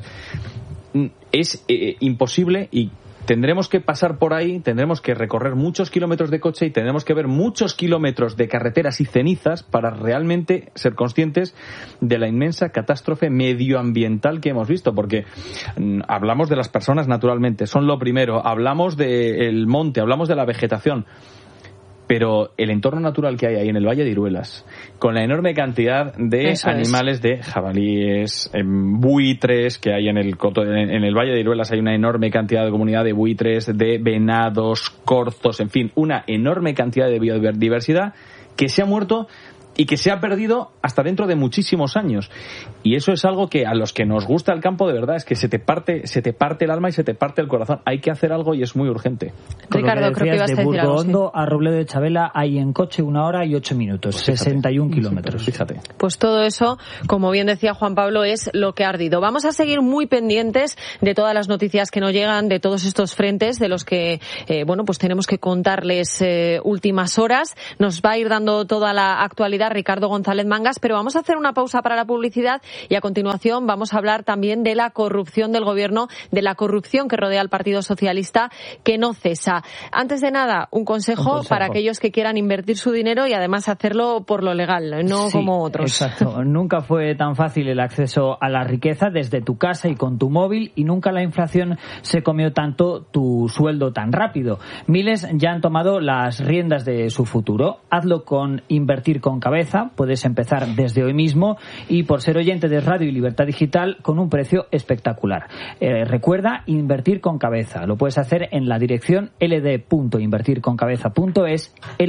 Es imposible, y tendremos que pasar por ahí, tendremos que recorrer muchos kilómetros de coche y tendremos que ver muchos kilómetros de carreteras y cenizas para realmente ser conscientes de la inmensa catástrofe medioambiental que hemos visto, porque hablamos de las personas, naturalmente, son lo primero, hablamos del monte, hablamos de la vegetación, pero el entorno natural que hay ahí en el Valle de Iruelas, con la enorme cantidad de animales, de jabalíes, buitres que hay en el Valle de Iruelas, hay una enorme cantidad de comunidad de buitres, de venados, corzos, en fin, una enorme cantidad de biodiversidad que se ha muerto y que se ha perdido hasta dentro de muchísimos años. Y eso es algo que a los que nos gusta el campo, de verdad, es que se te parte el alma y se te parte el corazón. Hay que hacer algo y es muy urgente. Ricardo, creo que ibas a decir algo. De Burgoondo a Robledo de Chabela hay en coche 1 hora y 8 minutos, pues 61 kilómetros. Fíjate. Pues todo eso, como bien decía Juan Pablo, es lo que ha ardido. Vamos a seguir muy pendientes de todas las noticias que nos llegan, de todos estos frentes, de los que, pues tenemos que contarles últimas horas. Nos va a ir dando toda la actualidad Ricardo González Mangas, pero vamos a hacer una pausa para la publicidad y a continuación vamos a hablar también de la corrupción del gobierno, de la corrupción que rodea al Partido Socialista, que no cesa. Antes de nada, un consejo para aquellos que quieran invertir su dinero y además hacerlo por lo legal, no como otros. Exacto. Nunca fue tan fácil el acceso a la riqueza desde tu casa y con tu móvil, y nunca la inflación se comió tanto tu sueldo tan rápido. Miles ya han tomado las riendas de su futuro. Hazlo con Invertir con Cabeza. Puedes empezar desde hoy mismo y por ser oyente de Radio y Libertad Digital con un precio espectacular. Recuerda, Invertir con Cabeza. Lo puedes hacer en la dirección ld.invertirconcabeza.es,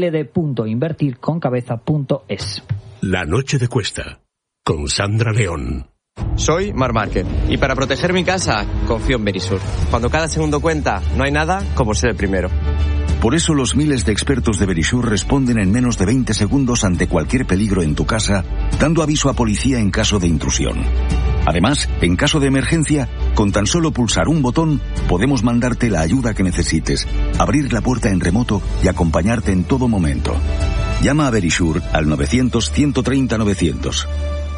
ld.invertirconcabeza.es. La noche de Cuesta, con Sandra León. Soy Mar Márquez y para proteger mi casa confío en Verisur. Cuando cada segundo cuenta, no hay nada como ser el primero. Por eso los miles de expertos de Verisur responden en menos de 20 segundos ante cualquier peligro en tu casa, dando aviso a policía en caso de intrusión. Además, en caso de emergencia, con tan solo pulsar un botón, podemos mandarte la ayuda que necesites, abrir la puerta en remoto y acompañarte en todo momento. Llama a Verisur al 900-130-900.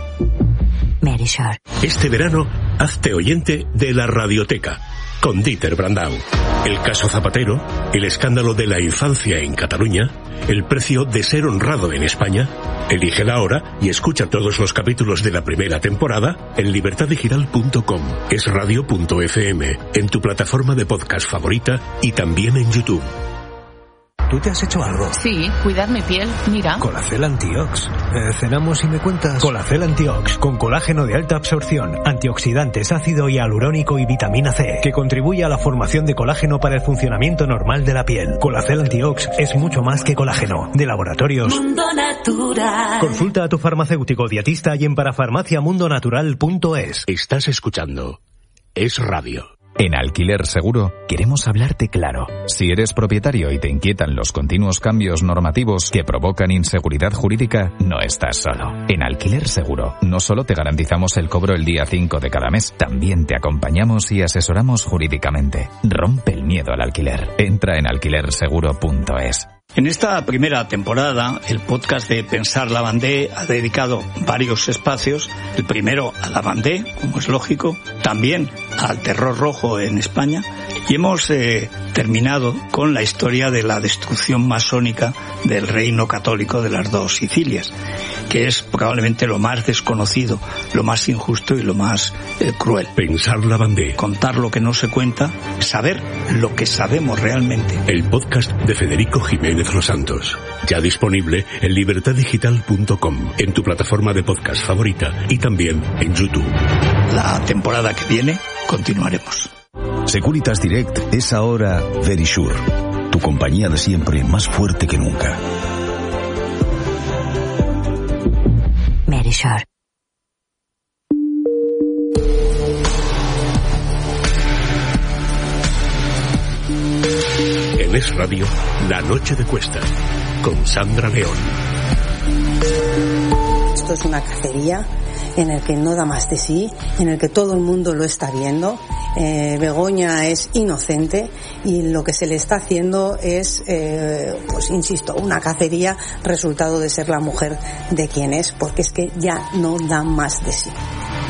Verisur. Este verano, hazte oyente de la Radioteca, con Dieter Brandau. El caso Zapatero, el escándalo de la infancia en Cataluña, el precio de ser honrado en España. Elige la hora y escucha todos los capítulos de la primera temporada en libertaddigital.com, esradio.fm, en tu plataforma de podcast favorita y también en YouTube. ¿Tú te has hecho algo? Sí, cuidar mi piel, mira. Colacel Antiox. Cenamos y me cuentas. Colacel Antiox, con colágeno de alta absorción, antioxidantes, ácido hialurónico y vitamina C, que contribuye a la formación de colágeno para el funcionamiento normal de la piel. Colacel Antiox es mucho más que colágeno. De Laboratorios Mundo Natural. Consulta a tu farmacéutico dietista y en parafarmaciamundonatural.es. Estás escuchando Es Radio. En Alquiler Seguro queremos hablarte claro. Si eres propietario y te inquietan los continuos cambios normativos que provocan inseguridad jurídica, no estás solo. En Alquiler Seguro no solo te garantizamos el cobro el día 5 de cada mes, también te acompañamos y asesoramos jurídicamente. Rompe el miedo al alquiler. Entra en alquilerseguro.es. En esta primera temporada, el podcast de Pensar Lavandé ha dedicado varios espacios. El primero a Lavandé, como es lógico, también al terror rojo en España. Y hemos terminado con la historia de la destrucción masónica del reino católico de las dos Sicilias, que es probablemente lo más desconocido, lo más injusto y lo más cruel. Pensar Lavandé. Contar lo que no se cuenta, saber lo que sabemos realmente. El podcast de Federico Jiménez Los Santos. Ya disponible en libertaddigital.com, en tu plataforma de podcast favorita y también en YouTube. La temporada que viene continuaremos. Securitas Direct es ahora Verisur, tu compañía de siempre más fuerte que nunca. Es Radio, La Noche de Cuesta, con Sandra León. Esto es una cacería en el que no da más de sí, en el que todo el mundo lo está viendo. Begoña es inocente y lo que se le está haciendo es, pues insisto, una cacería resultado de ser la mujer de quien es, porque es que ya no da más de sí.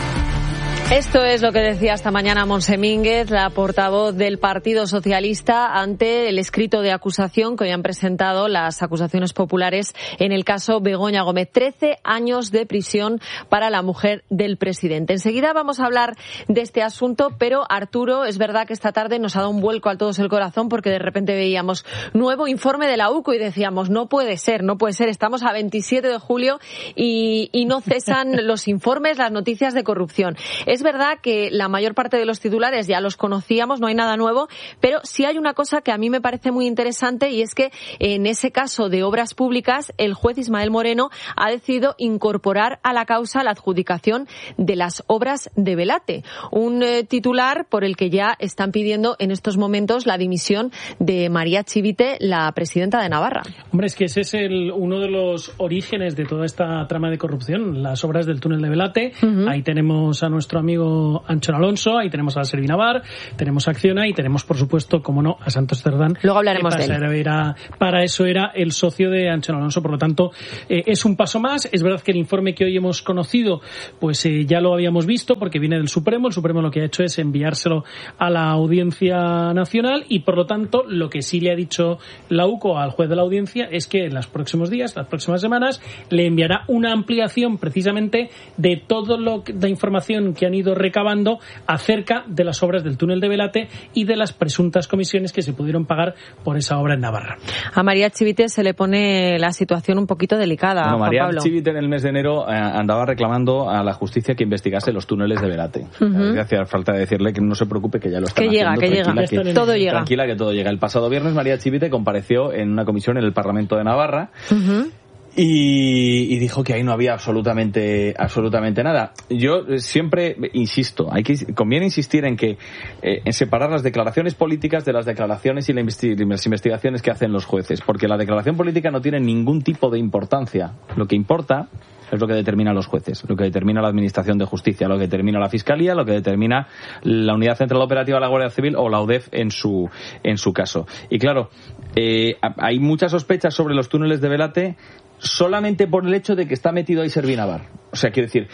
Esto es lo que decía esta mañana Montse Mínguez, la portavoz del Partido Socialista, ante el escrito de acusación que hoy han presentado las acusaciones populares en el caso Begoña Gómez. 13 años de prisión para la mujer del presidente. Enseguida vamos a hablar de este asunto, pero Arturo, es verdad que esta tarde nos ha dado un vuelco a todos el corazón porque de repente veíamos nuevo informe de la UCO y decíamos, no puede ser, estamos a 27 de julio y no cesan los informes, las noticias de corrupción. Es verdad que la mayor parte de los titulares ya los conocíamos, no hay nada nuevo, pero sí hay una cosa que a mí me parece muy interesante y es que en ese caso de obras públicas el juez Ismael Moreno ha decidido incorporar a la causa la adjudicación de las obras de Velate. Un titular por el que ya están pidiendo en estos momentos la dimisión de María Chivite, la presidenta de Navarra. Hombre, es que ese es uno de los orígenes de toda esta trama de corrupción, las obras del túnel de Velate. Ahí tenemos a nuestro amigo Anchón Alonso, ahí tenemos a Servinavar, tenemos a Acciona y tenemos, por supuesto, como no, a Santos Cerdán. Luego hablaremos de él. Para eso era el socio de Anchón Alonso, por lo tanto, es un paso más. Es verdad que el informe que hoy hemos conocido, pues ya lo habíamos visto porque viene del Supremo. El Supremo lo que ha hecho es enviárselo a la Audiencia Nacional y, por lo tanto, lo que sí le ha dicho la UCO al juez de la Audiencia es que en los próximos días, las próximas semanas, le enviará una ampliación precisamente de toda la información que han ido recabando acerca de las obras del túnel de Velate y de las presuntas comisiones que se pudieron pagar por esa obra en Navarra. A María Chivite se le pone la situación un poquito delicada. Bueno, Juan María Pablo. Chivite en el mes de enero andaba reclamando a la justicia que investigase los túneles de Velate. Hacía falta decirle que no se preocupe, que ya lo están haciendo. Todo llega. Tranquila, que todo llega. El pasado viernes María Chivite compareció en una comisión en el Parlamento de Navarra. Y dijo que ahí no había absolutamente nada. Yo siempre insisto, conviene insistir en que en separar las declaraciones políticas de las declaraciones y las investigaciones que hacen los jueces, porque la declaración política no tiene ningún tipo de importancia. Lo que importa es lo que determinan los jueces, lo que determina la Administración de Justicia, lo que determina la Fiscalía, lo que determina la Unidad Central Operativa de la Guardia Civil o la UDEF en su caso. Y claro, hay muchas sospechas sobre los túneles de Velate solamente por el hecho de que está metido ahí Servinavar. O sea, quiero decir,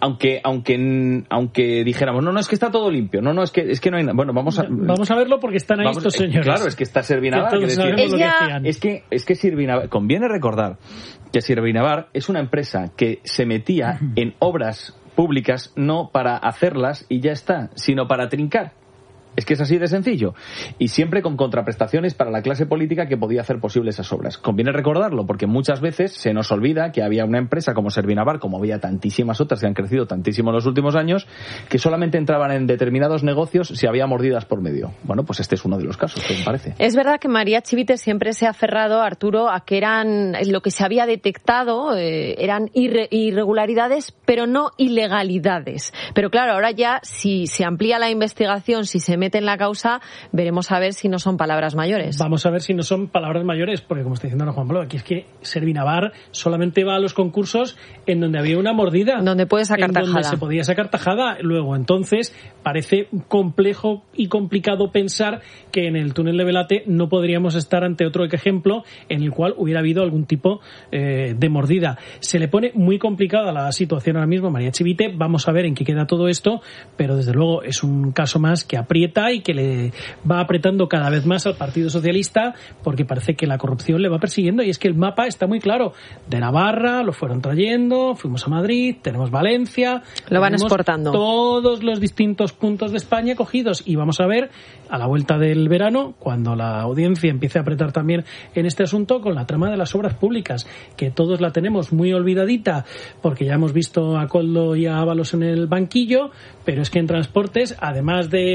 aunque dijéramos, no, es que está todo limpio, es que no hay nada. Bueno, vamos a verlo porque están ahí estos señores. Claro, es que está Servinavar. Es que Servinavar, conviene recordar que Servinavar es una empresa que se metía en obras públicas no para hacerlas y ya está, sino para trincar. Es que es así de sencillo. Y siempre con contraprestaciones para la clase política que podía hacer posible esas obras. Conviene recordarlo porque muchas veces se nos olvida que había una empresa como Servinavar, como había tantísimas otras que han crecido tantísimo en los últimos años, que solamente entraban en determinados negocios si había mordidas por medio. Bueno, pues este es uno de los casos, ¿qué me parece? Es verdad que María Chivite siempre se ha aferrado, Arturo, a que eran lo que se había detectado, eran irregularidades, pero no ilegalidades. Pero claro, ahora ya si se amplía la investigación, si se mete en la causa, veremos a ver si no son palabras mayores. Vamos a ver si no son palabras mayores, porque como está diciendo ahora Juan Pablo, aquí es que Servinavar solamente va a los concursos en donde había una mordida. Donde puede sacar tajada. Donde se podía sacar tajada. Luego, entonces, parece complejo y complicado pensar que en el túnel de Velate no podríamos estar ante otro ejemplo en el cual hubiera habido algún tipo de mordida. Se le pone muy complicada la situación ahora mismo, María Chivite. Vamos a ver en qué queda todo esto, pero desde luego es un caso más que aprieta y que le va apretando cada vez más al Partido Socialista porque parece que la corrupción le va persiguiendo y es que el mapa está muy claro. De Navarra lo fueron trayendo, fuimos a Madrid, tenemos Valencia, lo van exportando. Todos los distintos puntos de España cogidos y vamos a ver a la vuelta del verano cuando la audiencia empiece a apretar también en este asunto con la trama de las obras públicas, que todos la tenemos muy olvidadita porque ya hemos visto a Koldo y a Ábalos en el banquillo, pero es que en transportes, además de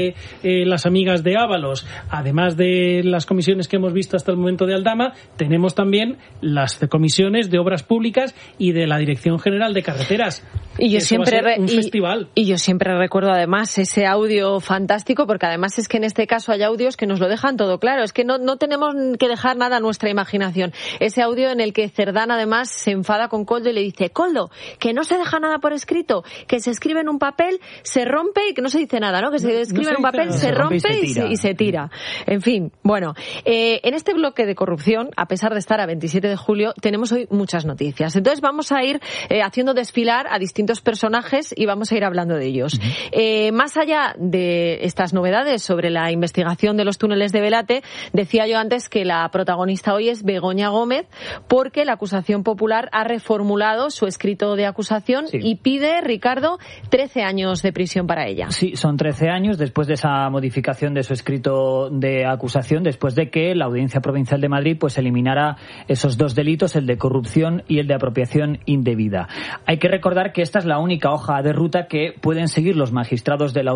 las amigas de Ábalos, además de las comisiones que hemos visto hasta el momento de Aldama, tenemos también las comisiones de Obras Públicas y de la Dirección General de Carreteras. Y yo siempre un festival. Y yo siempre recuerdo además ese audio fantástico, porque además es que en este caso hay audios que nos lo dejan todo claro. Es que no tenemos que dejar nada a nuestra imaginación. Ese audio en el que Cerdán además se enfada con Koldo y le dice: Koldo, que no se deja nada por escrito, que se escribe en un papel, se rompe y que no se dice nada, ¿no? Que se escribe en un papel, se rompe y se tira. En fin, bueno, en este bloque de corrupción, a pesar de estar a 27 de julio, tenemos hoy muchas noticias. Entonces vamos a ir haciendo desfilar a distintos personajes y vamos a ir hablando de ellos. Más allá de estas novedades sobre la investigación de los túneles de Belate, decía yo antes que la protagonista hoy es Begoña Gómez, porque la acusación popular ha reformulado su escrito de acusación y pide, Ricardo, 13 años de prisión para ella. Sí, son 13 años después de esa modificación de su escrito de acusación, después de que la Audiencia Provincial de Madrid pues eliminara esos dos delitos, el de corrupción y el de apropiación indebida. Hay que recordar que esta es la única hoja de ruta que pueden seguir los magistrados de la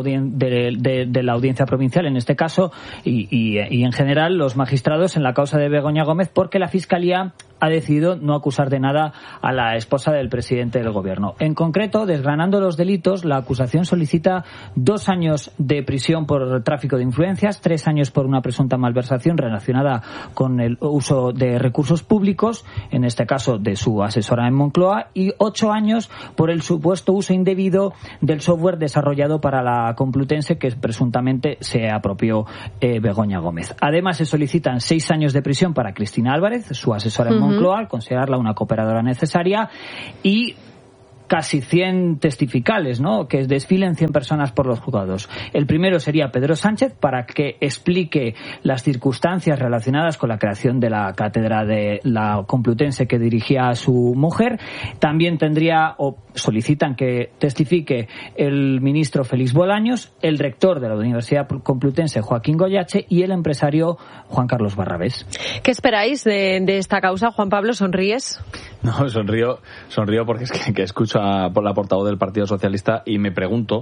Audiencia Provincial, en este caso, y en general los magistrados en la causa de Begoña Gómez, porque la Fiscalía ha decidido no acusar de nada a la esposa del presidente del Gobierno. En concreto, desgranando los delitos, la acusación solicita 2 años de prisión por tráfico de influencias, 3 años por una presunta malversación relacionada con el uso de recursos públicos, en este caso de su asesora en Moncloa, y 8 años por el supuesto uso indebido del software desarrollado para la Complutense, que presuntamente se apropió Begoña Gómez. Además, se solicitan 6 años de prisión para Cristina Álvarez, su asesora en Moncloa, al considerarla una cooperadora necesaria, y casi 100 testificales, ¿no?, que desfilen 100 personas por los juzgados. El primero sería Pedro Sánchez, para que explique las circunstancias relacionadas con la creación de la cátedra de la Complutense que dirigía a su mujer. También tendría, o solicitan que testifique, el ministro Félix Bolaños, el rector de la Universidad Complutense, Joaquín Goyache, y el empresario Juan Carlos Barrabés. ¿Qué esperáis de esta causa, Juan Pablo? ¿Sonríes? No, sonrío porque es que escucho por la portavoz del Partido Socialista y me pregunto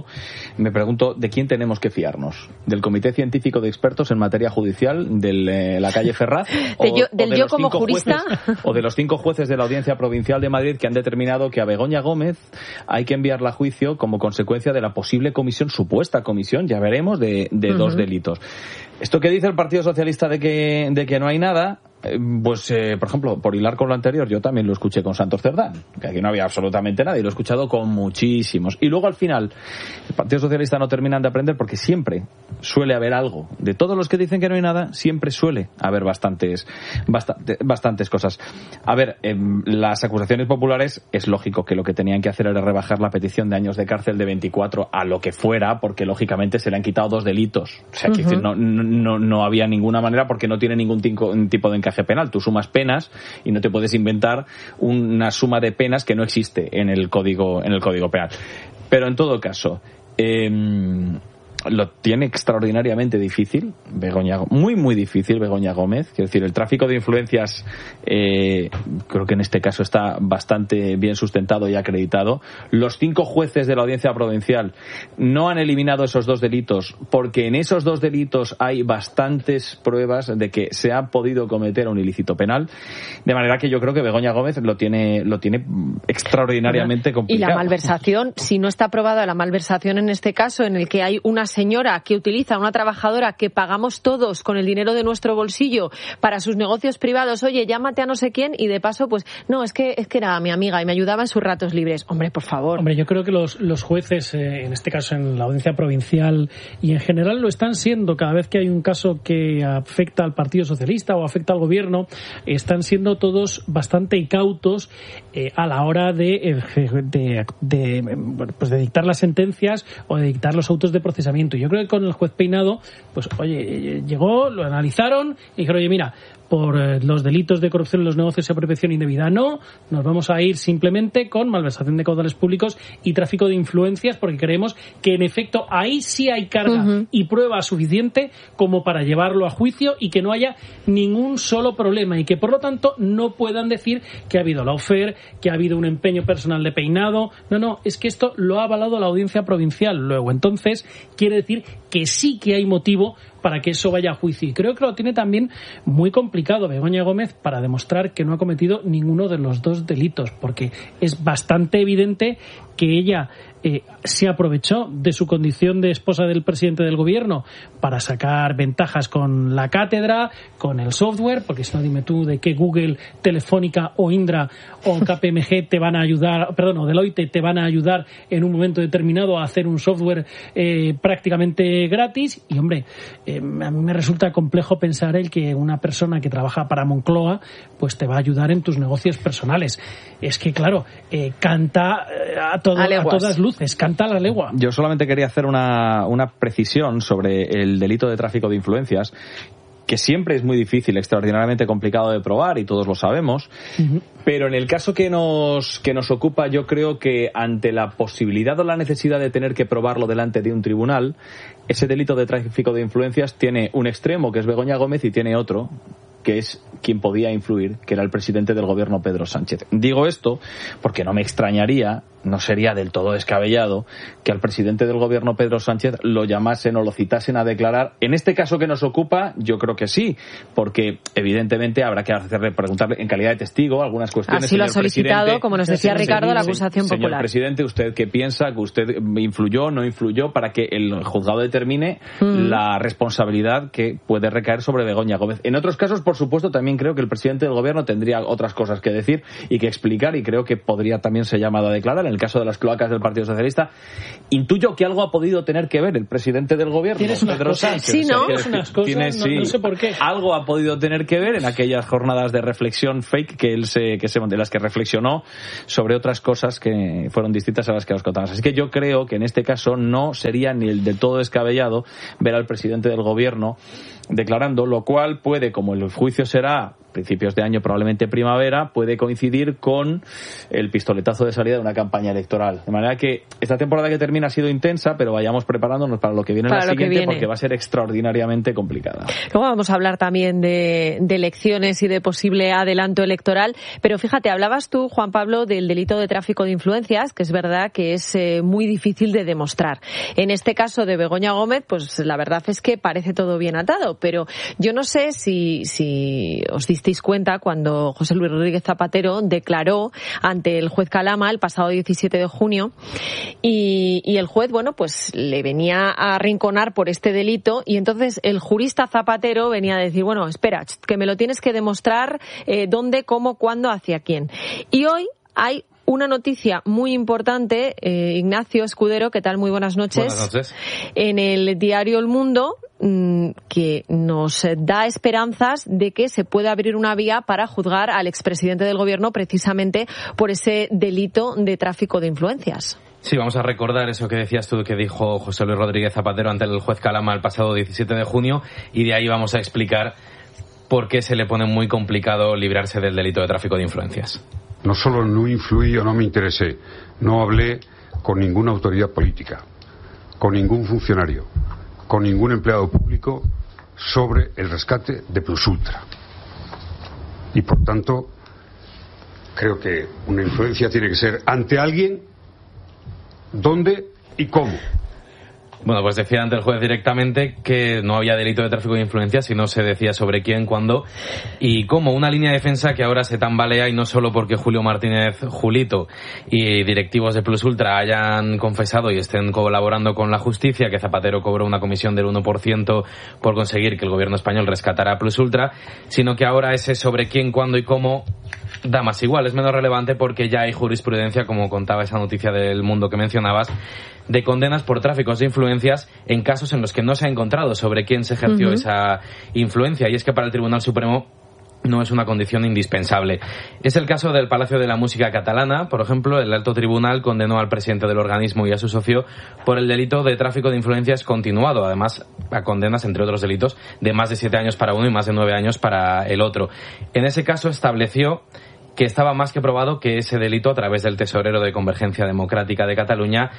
de quién tenemos que fiarnos, del Comité Científico de Expertos en Materia Judicial de la calle Ferraz, del yo como jurista, o de los 5 jueces de la Audiencia Provincial de Madrid que han determinado que a Begoña Gómez hay que enviarla a juicio como consecuencia de la posible supuesta comisión, ya veremos, de 2 delitos. Esto que dice el Partido Socialista de que no hay nada, pues por ejemplo, por hilar con lo anterior, yo también lo escuché con Santos Cerdán, que aquí no había absolutamente nada, y lo he escuchado con muchísimos. Y luego al final el Partido Socialista no terminan de aprender, porque siempre suele haber algo. De todos los que dicen que no hay nada, siempre suele haber bastantes cosas. A ver, las acusaciones populares, es lógico que lo que tenían que hacer era rebajar la petición de años de cárcel de 24 a lo que fuera, porque lógicamente se le han quitado 2 delitos. O sea, que no había ninguna manera, porque no tiene ningún tipo de encaje penal. Tú sumas penas y no te puedes inventar una suma de penas que no existe en el Código Penal. Pero en todo caso, lo tiene extraordinariamente difícil muy difícil Begoña Gómez. Quiero decir, el tráfico de influencias creo que en este caso está bastante bien sustentado y acreditado. Los 5 jueces de la Audiencia Provincial no han eliminado esos 2 delitos, porque en esos 2 delitos hay bastantes pruebas de que se ha podido cometer un ilícito penal, de manera que yo creo que Begoña Gómez lo tiene extraordinariamente complicado. Y la malversación, si no está aprobada la malversación en este caso, en el que hay una señora que utiliza a una trabajadora que pagamos todos con el dinero de nuestro bolsillo para sus negocios privados, oye, llámate a no sé quién, y de paso, pues, no, es que era mi amiga y me ayudaba en sus ratos libres. Hombre, por favor. Hombre, yo creo que los jueces, en este caso en la Audiencia Provincial y en general lo están siendo cada vez que hay un caso que afecta al Partido Socialista o afecta al Gobierno, están siendo todos bastante cautos a la hora de dictar las sentencias o de dictar los autos de procesamiento. Yo creo que con el juez Peinado, pues oye, llegó, lo analizaron y dijeron, oye, mira, por los delitos de corrupción en los negocios y apropiación indebida. No, nos vamos a ir simplemente con malversación de caudales públicos y tráfico de influencias, porque creemos que en efecto ahí sí hay carga y prueba suficiente como para llevarlo a juicio y que no haya ningún solo problema, y que por lo tanto no puedan decir que ha habido lawfare, que ha habido un empeño personal de peinado. No, es que esto lo ha avalado la Audiencia Provincial. Luego, entonces, quiere decir que sí que hay motivo para que eso vaya a juicio. Y creo que lo tiene también muy complicado Begoña Gómez para demostrar que no ha cometido ninguno de los dos delitos, porque es bastante evidente que ella se aprovechó de su condición de esposa del presidente del gobierno para sacar ventajas con la cátedra, con el software, porque si no, dime tú de qué Google, Telefónica o Indra o KPMG te van a ayudar, o Deloitte te van a ayudar en un momento determinado a hacer un software prácticamente gratis. Y hombre, a mí me resulta complejo pensar el que una persona que trabaja para Moncloa pues te va a ayudar en tus negocios personales. Es que claro, canta a todas luces, canta a la legua. Yo solamente quería hacer una precisión sobre el delito de tráfico de influencias, que siempre es muy difícil, extraordinariamente complicado de probar, y todos lo sabemos, pero en el caso que nos ocupa, yo creo que ante la posibilidad o la necesidad de tener que probarlo delante de un tribunal, ese delito de tráfico de influencias tiene un extremo, que es Begoña Gómez, y tiene otro, que es quien podía influir, que era el presidente del gobierno, Pedro Sánchez. Digo esto porque no me extrañaría, no sería del todo descabellado, que al presidente del gobierno, Pedro Sánchez, lo llamasen o lo citasen a declarar. En este caso que nos ocupa, yo creo que sí, porque evidentemente habrá que preguntarle en calidad de testigo algunas cuestiones. Así lo ha solicitado, como nos decía Ricardo, la acusación popular. Señor presidente, ¿usted qué piensa? ¿Que usted influyó o no influyó para que el juzgado determine la responsabilidad que puede recaer sobre Begoña Gómez? En otros casos, por supuesto, también creo que el presidente del gobierno tendría otras cosas que decir y que explicar, y creo que podría también ser llamado a declarar. En el caso de las cloacas del Partido Socialista, intuyo que algo ha podido tener que ver el presidente del gobierno, Pedro Sánchez. Sí, ¿no? No sé por qué. Algo ha podido tener que ver en aquellas jornadas de reflexión fake de las que reflexionó sobre otras cosas que fueron distintas a las que nos contamos. Así que yo creo que en este caso no sería ni el del todo descabellado ver al presidente del gobierno declarando, lo cual puede, como el juicio será principios de año, probablemente primavera, puede coincidir con el pistoletazo de salida de una campaña electoral. De manera que esta temporada que termina ha sido intensa, pero vayamos preparándonos para lo que viene en la siguiente, porque va a ser extraordinariamente complicada. Luego vamos a hablar también de elecciones y de posible adelanto electoral, pero fíjate, hablabas tú, Juan Pablo, del delito de tráfico de influencias, que es verdad que es muy difícil de demostrar. En este caso de Begoña Gómez, pues la verdad es que parece todo bien atado, pero yo no sé si os disteis cuenta cuando José Luis Rodríguez Zapatero declaró ante el juez Calama el pasado 17 de junio y el juez, bueno, pues le venía a arrinconar por este delito, y entonces el jurista Zapatero venía a decir, bueno, espera, que me lo tienes que demostrar dónde, cómo, cuándo, hacia quién. Y hoy hay una noticia muy importante, Ignacio Escudero, ¿qué tal? Muy buenas noches. Buenas noches. En el diario El Mundo, que nos da esperanzas de que se pueda abrir una vía para juzgar al expresidente del gobierno precisamente por ese delito de tráfico de influencias. Sí, vamos a recordar eso que decías tú, que dijo José Luis Rodríguez Zapatero ante el juez Calama el pasado 17 de junio, y de ahí vamos a explicar por qué se le pone muy complicado librarse del delito de tráfico de influencias. No solo no influí o no me interesé, no hablé con ninguna autoridad política, con ningún funcionario, con ningún empleado público sobre el rescate de Plusultra. Y por tanto, creo que una influencia tiene que ser ante alguien, dónde y cómo. Bueno, pues decía ante el juez directamente que no había delito de tráfico de influencias, sino se decía sobre quién, cuándo y cómo. Una línea de defensa que ahora se tambalea, y no solo porque Julio Martínez Julito y directivos de Plusultra hayan confesado y estén colaborando con la justicia que Zapatero cobró una comisión del 1% por conseguir que el gobierno español rescatara a Plusultra, sino que ahora ese sobre quién, cuándo y cómo da más igual, es menos relevante, porque ya hay jurisprudencia, como contaba esa noticia del Mundo que mencionabas, de condenas por tráficos de influencias en casos en los que no se ha encontrado sobre quién se ejerció esa influencia. Y es que para el Tribunal Supremo no es una condición indispensable. Es el caso del Palacio de la Música Catalana. Por ejemplo, el alto tribunal condenó al presidente del organismo y a su socio por el delito de tráfico de influencias continuado, además a condenas, entre otros delitos, de más de 7 años para uno y más de 9 años para el otro. En ese caso estableció que estaba más que probado que ese delito, a través del tesorero de Convergencia Democrática de Cataluña,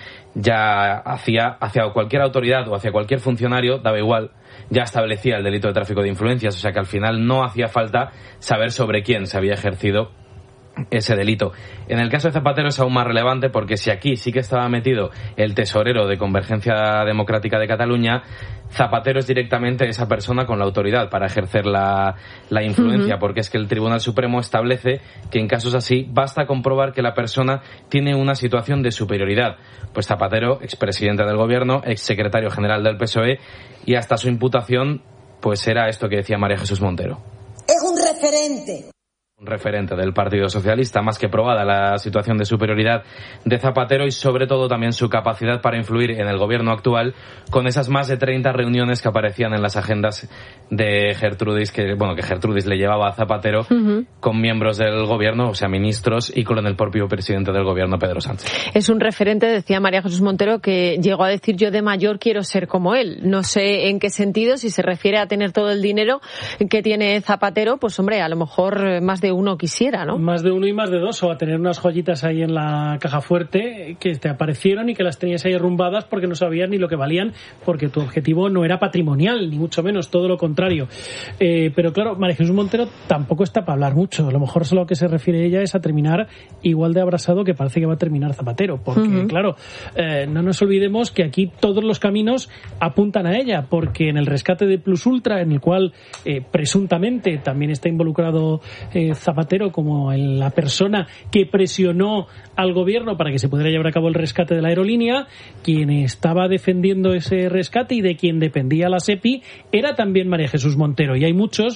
ya hacia cualquier autoridad o hacia cualquier funcionario, daba igual, ya establecía el delito de tráfico de influencias. O sea que al final no hacía falta saber sobre quién se había ejercido ese delito. En el caso de Zapatero es aún más relevante, porque si aquí sí que estaba metido el tesorero de Convergencia Democrática de Cataluña, Zapatero es directamente esa persona con la autoridad para ejercer la influencia, porque es que el Tribunal Supremo establece que en casos así basta comprobar que la persona tiene una situación de superioridad. Pues Zapatero, expresidente del Gobierno, exsecretario general del PSOE, y hasta su imputación pues era esto que decía María Jesús Montero. Es un referente. Un referente del Partido Socialista, más que probada la situación de superioridad de Zapatero y sobre todo también su capacidad para influir en el gobierno actual, con esas más de 30 reuniones que aparecían en las agendas de Gertrudis, que Gertrudis le llevaba a Zapatero con miembros del gobierno, o sea, ministros, y con el propio presidente del gobierno, Pedro Sánchez. Es un referente, decía María Jesús Montero, que llegó a decir: yo de mayor quiero ser como él. No sé en qué sentido, si se refiere a tener todo el dinero que tiene Zapatero, pues hombre, a lo mejor más de uno quisiera, ¿no? Más de uno y más de dos, o a tener unas joyitas ahí en la caja fuerte que te aparecieron y que las tenías ahí arrumbadas porque no sabías ni lo que valían, porque tu objetivo no era patrimonial, ni mucho menos, todo lo contrario. Pero claro, María Jesús Montero tampoco está para hablar mucho. A lo mejor solo a lo que se refiere ella es a terminar igual de abrasado que parece que va a terminar Zapatero, porque claro, no nos olvidemos que aquí todos los caminos apuntan a ella, porque en el rescate de Plus Ultra, en el cual presuntamente también está involucrado Zapatero como en la persona que presionó al gobierno para que se pudiera llevar a cabo el rescate de la aerolínea, quien estaba defendiendo ese rescate y de quien dependía la SEPI era también María Jesús Montero. Y hay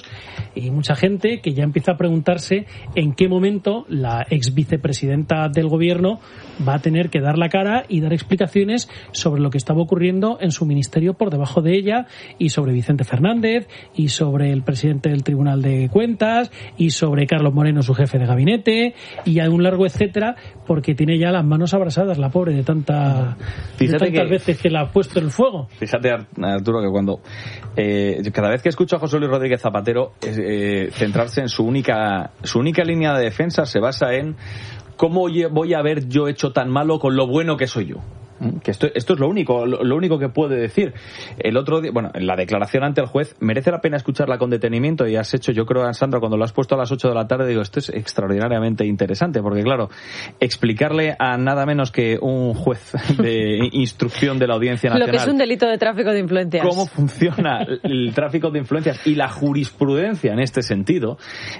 mucha gente que ya empieza a preguntarse en qué momento la ex vicepresidenta del gobierno va a tener que dar la cara y dar explicaciones sobre lo que estaba ocurriendo en su ministerio por debajo de ella, y sobre Vicente Fernández, y sobre el presidente del Tribunal de Cuentas, y sobre Carlos Moreno, su jefe de gabinete, y hay un largo etcétera, porque tiene ya las manos abrasadas, la pobre, de tantas veces que la ha puesto en el fuego. Fíjate, Arturo, que cuando cada vez que escucho a José Luis Rodríguez Zapatero, centrarse en su única línea de defensa se basa en cómo voy a haber yo hecho tan malo con lo bueno que soy yo. Que esto es lo único que puede decir. El otro día, en la declaración ante el juez, merece la pena escucharla con detenimiento, y has hecho, yo creo, Sandra, cuando lo has puesto a las 8 de la tarde, digo, esto es extraordinariamente interesante, porque claro, explicarle a nada menos que un juez de instrucción de la Audiencia Nacional lo que es un delito de tráfico de influencias, cómo funciona el tráfico de influencias y la jurisprudencia en este sentido,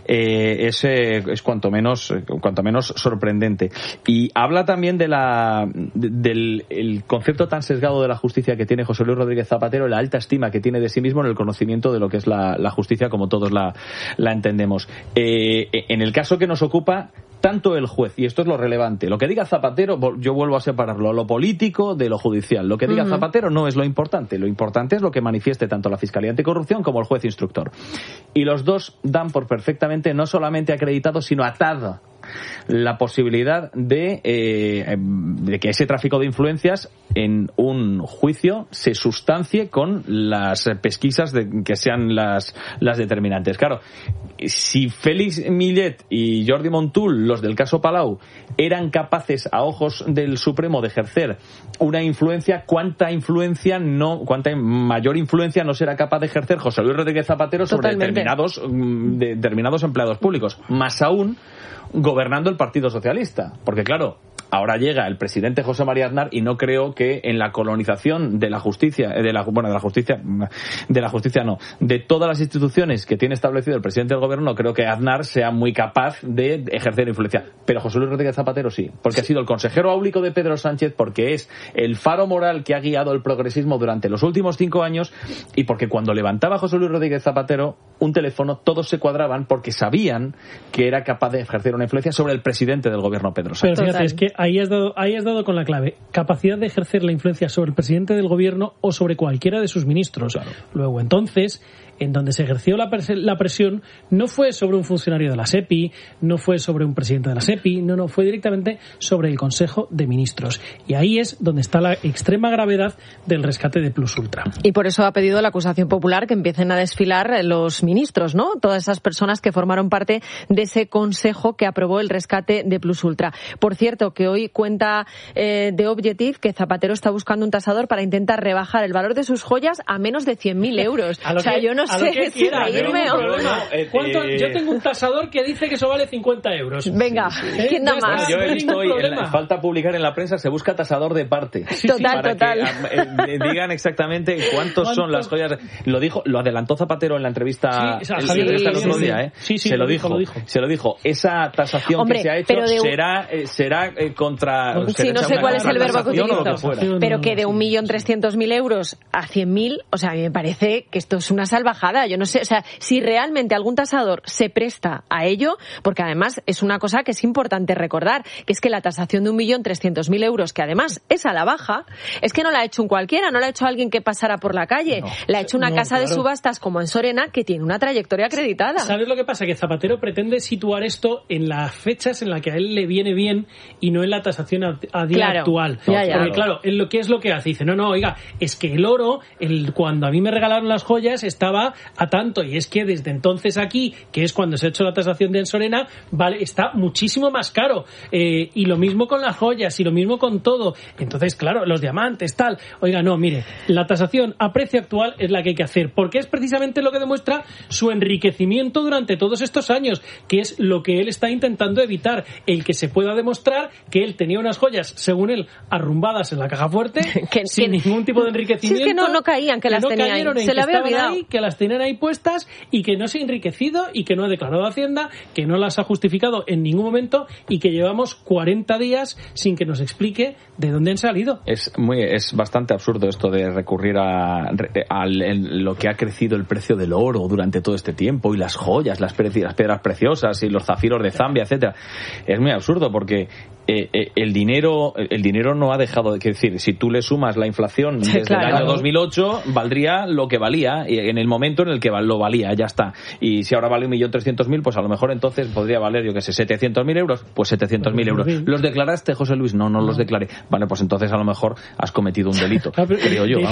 es cuanto menos sorprendente. Y habla también del concepto tan sesgado de la justicia que tiene José Luis Rodríguez Zapatero, la alta estima que tiene de sí mismo en el conocimiento de lo que es la justicia como todos la entendemos. En el caso que nos ocupa, tanto el juez, y esto es lo relevante, lo que diga Zapatero, yo vuelvo a separarlo, lo político de lo judicial. Lo que diga Zapatero no es lo importante es lo que manifieste tanto la Fiscalía Anticorrupción como el juez instructor. Y los dos dan por perfectamente no solamente acreditado, sino atado la posibilidad de que ese tráfico de influencias en un juicio se sustancie con las pesquisas que sean las determinantes. Claro, si Félix Millet y Jordi Montul, los del caso Palau, eran capaces a ojos del Supremo de ejercer una influencia, ¿cuánta mayor influencia no será capaz de ejercer José Luis Rodríguez Zapatero sobre determinados empleados públicos? Más aún gobernando el Partido Socialista, porque claro, ahora llega el presidente José María Aznar, y no creo que en la colonización de la justicia, de todas las instituciones que tiene establecido el presidente del gobierno, no creo que Aznar sea muy capaz de ejercer influencia. Pero José Luis Rodríguez Zapatero sí, porque ha sido el consejero áulico de Pedro Sánchez, porque es el faro moral que ha guiado el progresismo durante los últimos 5 años, y porque cuando levantaba José Luis Rodríguez Zapatero un teléfono, todos se cuadraban porque sabían que era capaz de ejercer una influencia sobre el presidente del gobierno, Pedro Sánchez. Pero fíjate, es que ahí has dado con la clave. Capacidad de ejercer la influencia sobre el presidente del gobierno o sobre cualquiera de sus ministros. Claro. Luego, entonces, en donde se ejerció la presión no fue sobre un funcionario de la SEPI, no fue sobre un presidente de la SEPI, no, fue directamente sobre el Consejo de Ministros. Y ahí es donde está la extrema gravedad del rescate de Plus Ultra. Y por eso ha pedido la acusación popular que empiecen a desfilar los ministros, ¿no? Todas esas personas que formaron parte de ese consejo que aprobó el rescate de Plus Ultra. Por cierto, que hoy cuenta The Objective que Zapatero está buscando un tasador para intentar rebajar el valor de sus joyas a menos de 100.000 euros. O sea, yo no sé si reírme o... Yo tengo un tasador que dice que eso vale 50 euros. Venga, ¿quién da más? Yo estoy, falta publicar en la prensa, se busca tasador de parte. Total. Que digan exactamente cuántos son las joyas. Lo adelantó Zapatero en la entrevista el otro día, se lo dijo. Esa tasación que se ha hecho será contra... Sí, no sé cuál es el verbo que utilizó. Pero que de 1.300.000 euros a 100.000, o sea, a mí me parece que esto es una salvajada. Yo no sé, o sea, si realmente algún tasador se presta a ello, porque además es una cosa que es importante recordar, que es que la tasación de 1.300.000 euros, que además es a la baja, es que no la ha hecho un cualquiera, no la ha hecho alguien que pasara por la calle, la ha hecho una casa de subastas como Ansorena, que tiene una trayectoria acreditada. ¿Sabes lo que pasa? Que Zapatero pretende situar esto en las fechas en las que a él le viene bien y no en la tasación a día actual. Porque claro, ¿qué es lo que hace? Dice, no, oiga, es que el oro, cuando a mí me regalaron las joyas, estaba a tanto, y es que desde entonces aquí, que es cuando se ha hecho la tasación de Ansorena, vale, está muchísimo más caro. Y lo mismo con las joyas, y lo mismo con todo. Entonces, claro, los diamantes, tal. Oiga, no, mire, la tasación a precio actual es la que hay que hacer, porque es precisamente lo que demuestra su enriquecimiento durante todos estos años, que es lo que él está intentando evitar, el que se pueda demostrar que él tenía unas joyas, según él, arrumbadas en la caja fuerte, sin ningún tipo de enriquecimiento. Si es que no caían, que las tenía ahí. Se le había olvidado. Que las tenían ahí puestas y que no se ha enriquecido y que no ha declarado Hacienda, que no las ha justificado en ningún momento y que llevamos 40 días sin que nos explique de dónde han salido. Es bastante absurdo esto de recurrir a lo que ha crecido el precio del oro durante todo este tiempo, y las joyas, las piedras preciosas y los zafiros de Zambia, etcétera. Es muy absurdo porque el dinero no ha dejado de decir, si tú le sumas la inflación desde el año 2008, valdría lo que valía en el momento en el que lo valía, ya está. Y si ahora vale 1.300.000, pues a lo mejor entonces podría valer, yo que sé, 700.000 euros, pues 700.000 euros. ¿Los declaraste, José Luis? No los declaré. Vale, pues entonces a lo mejor has cometido un delito, creo yo.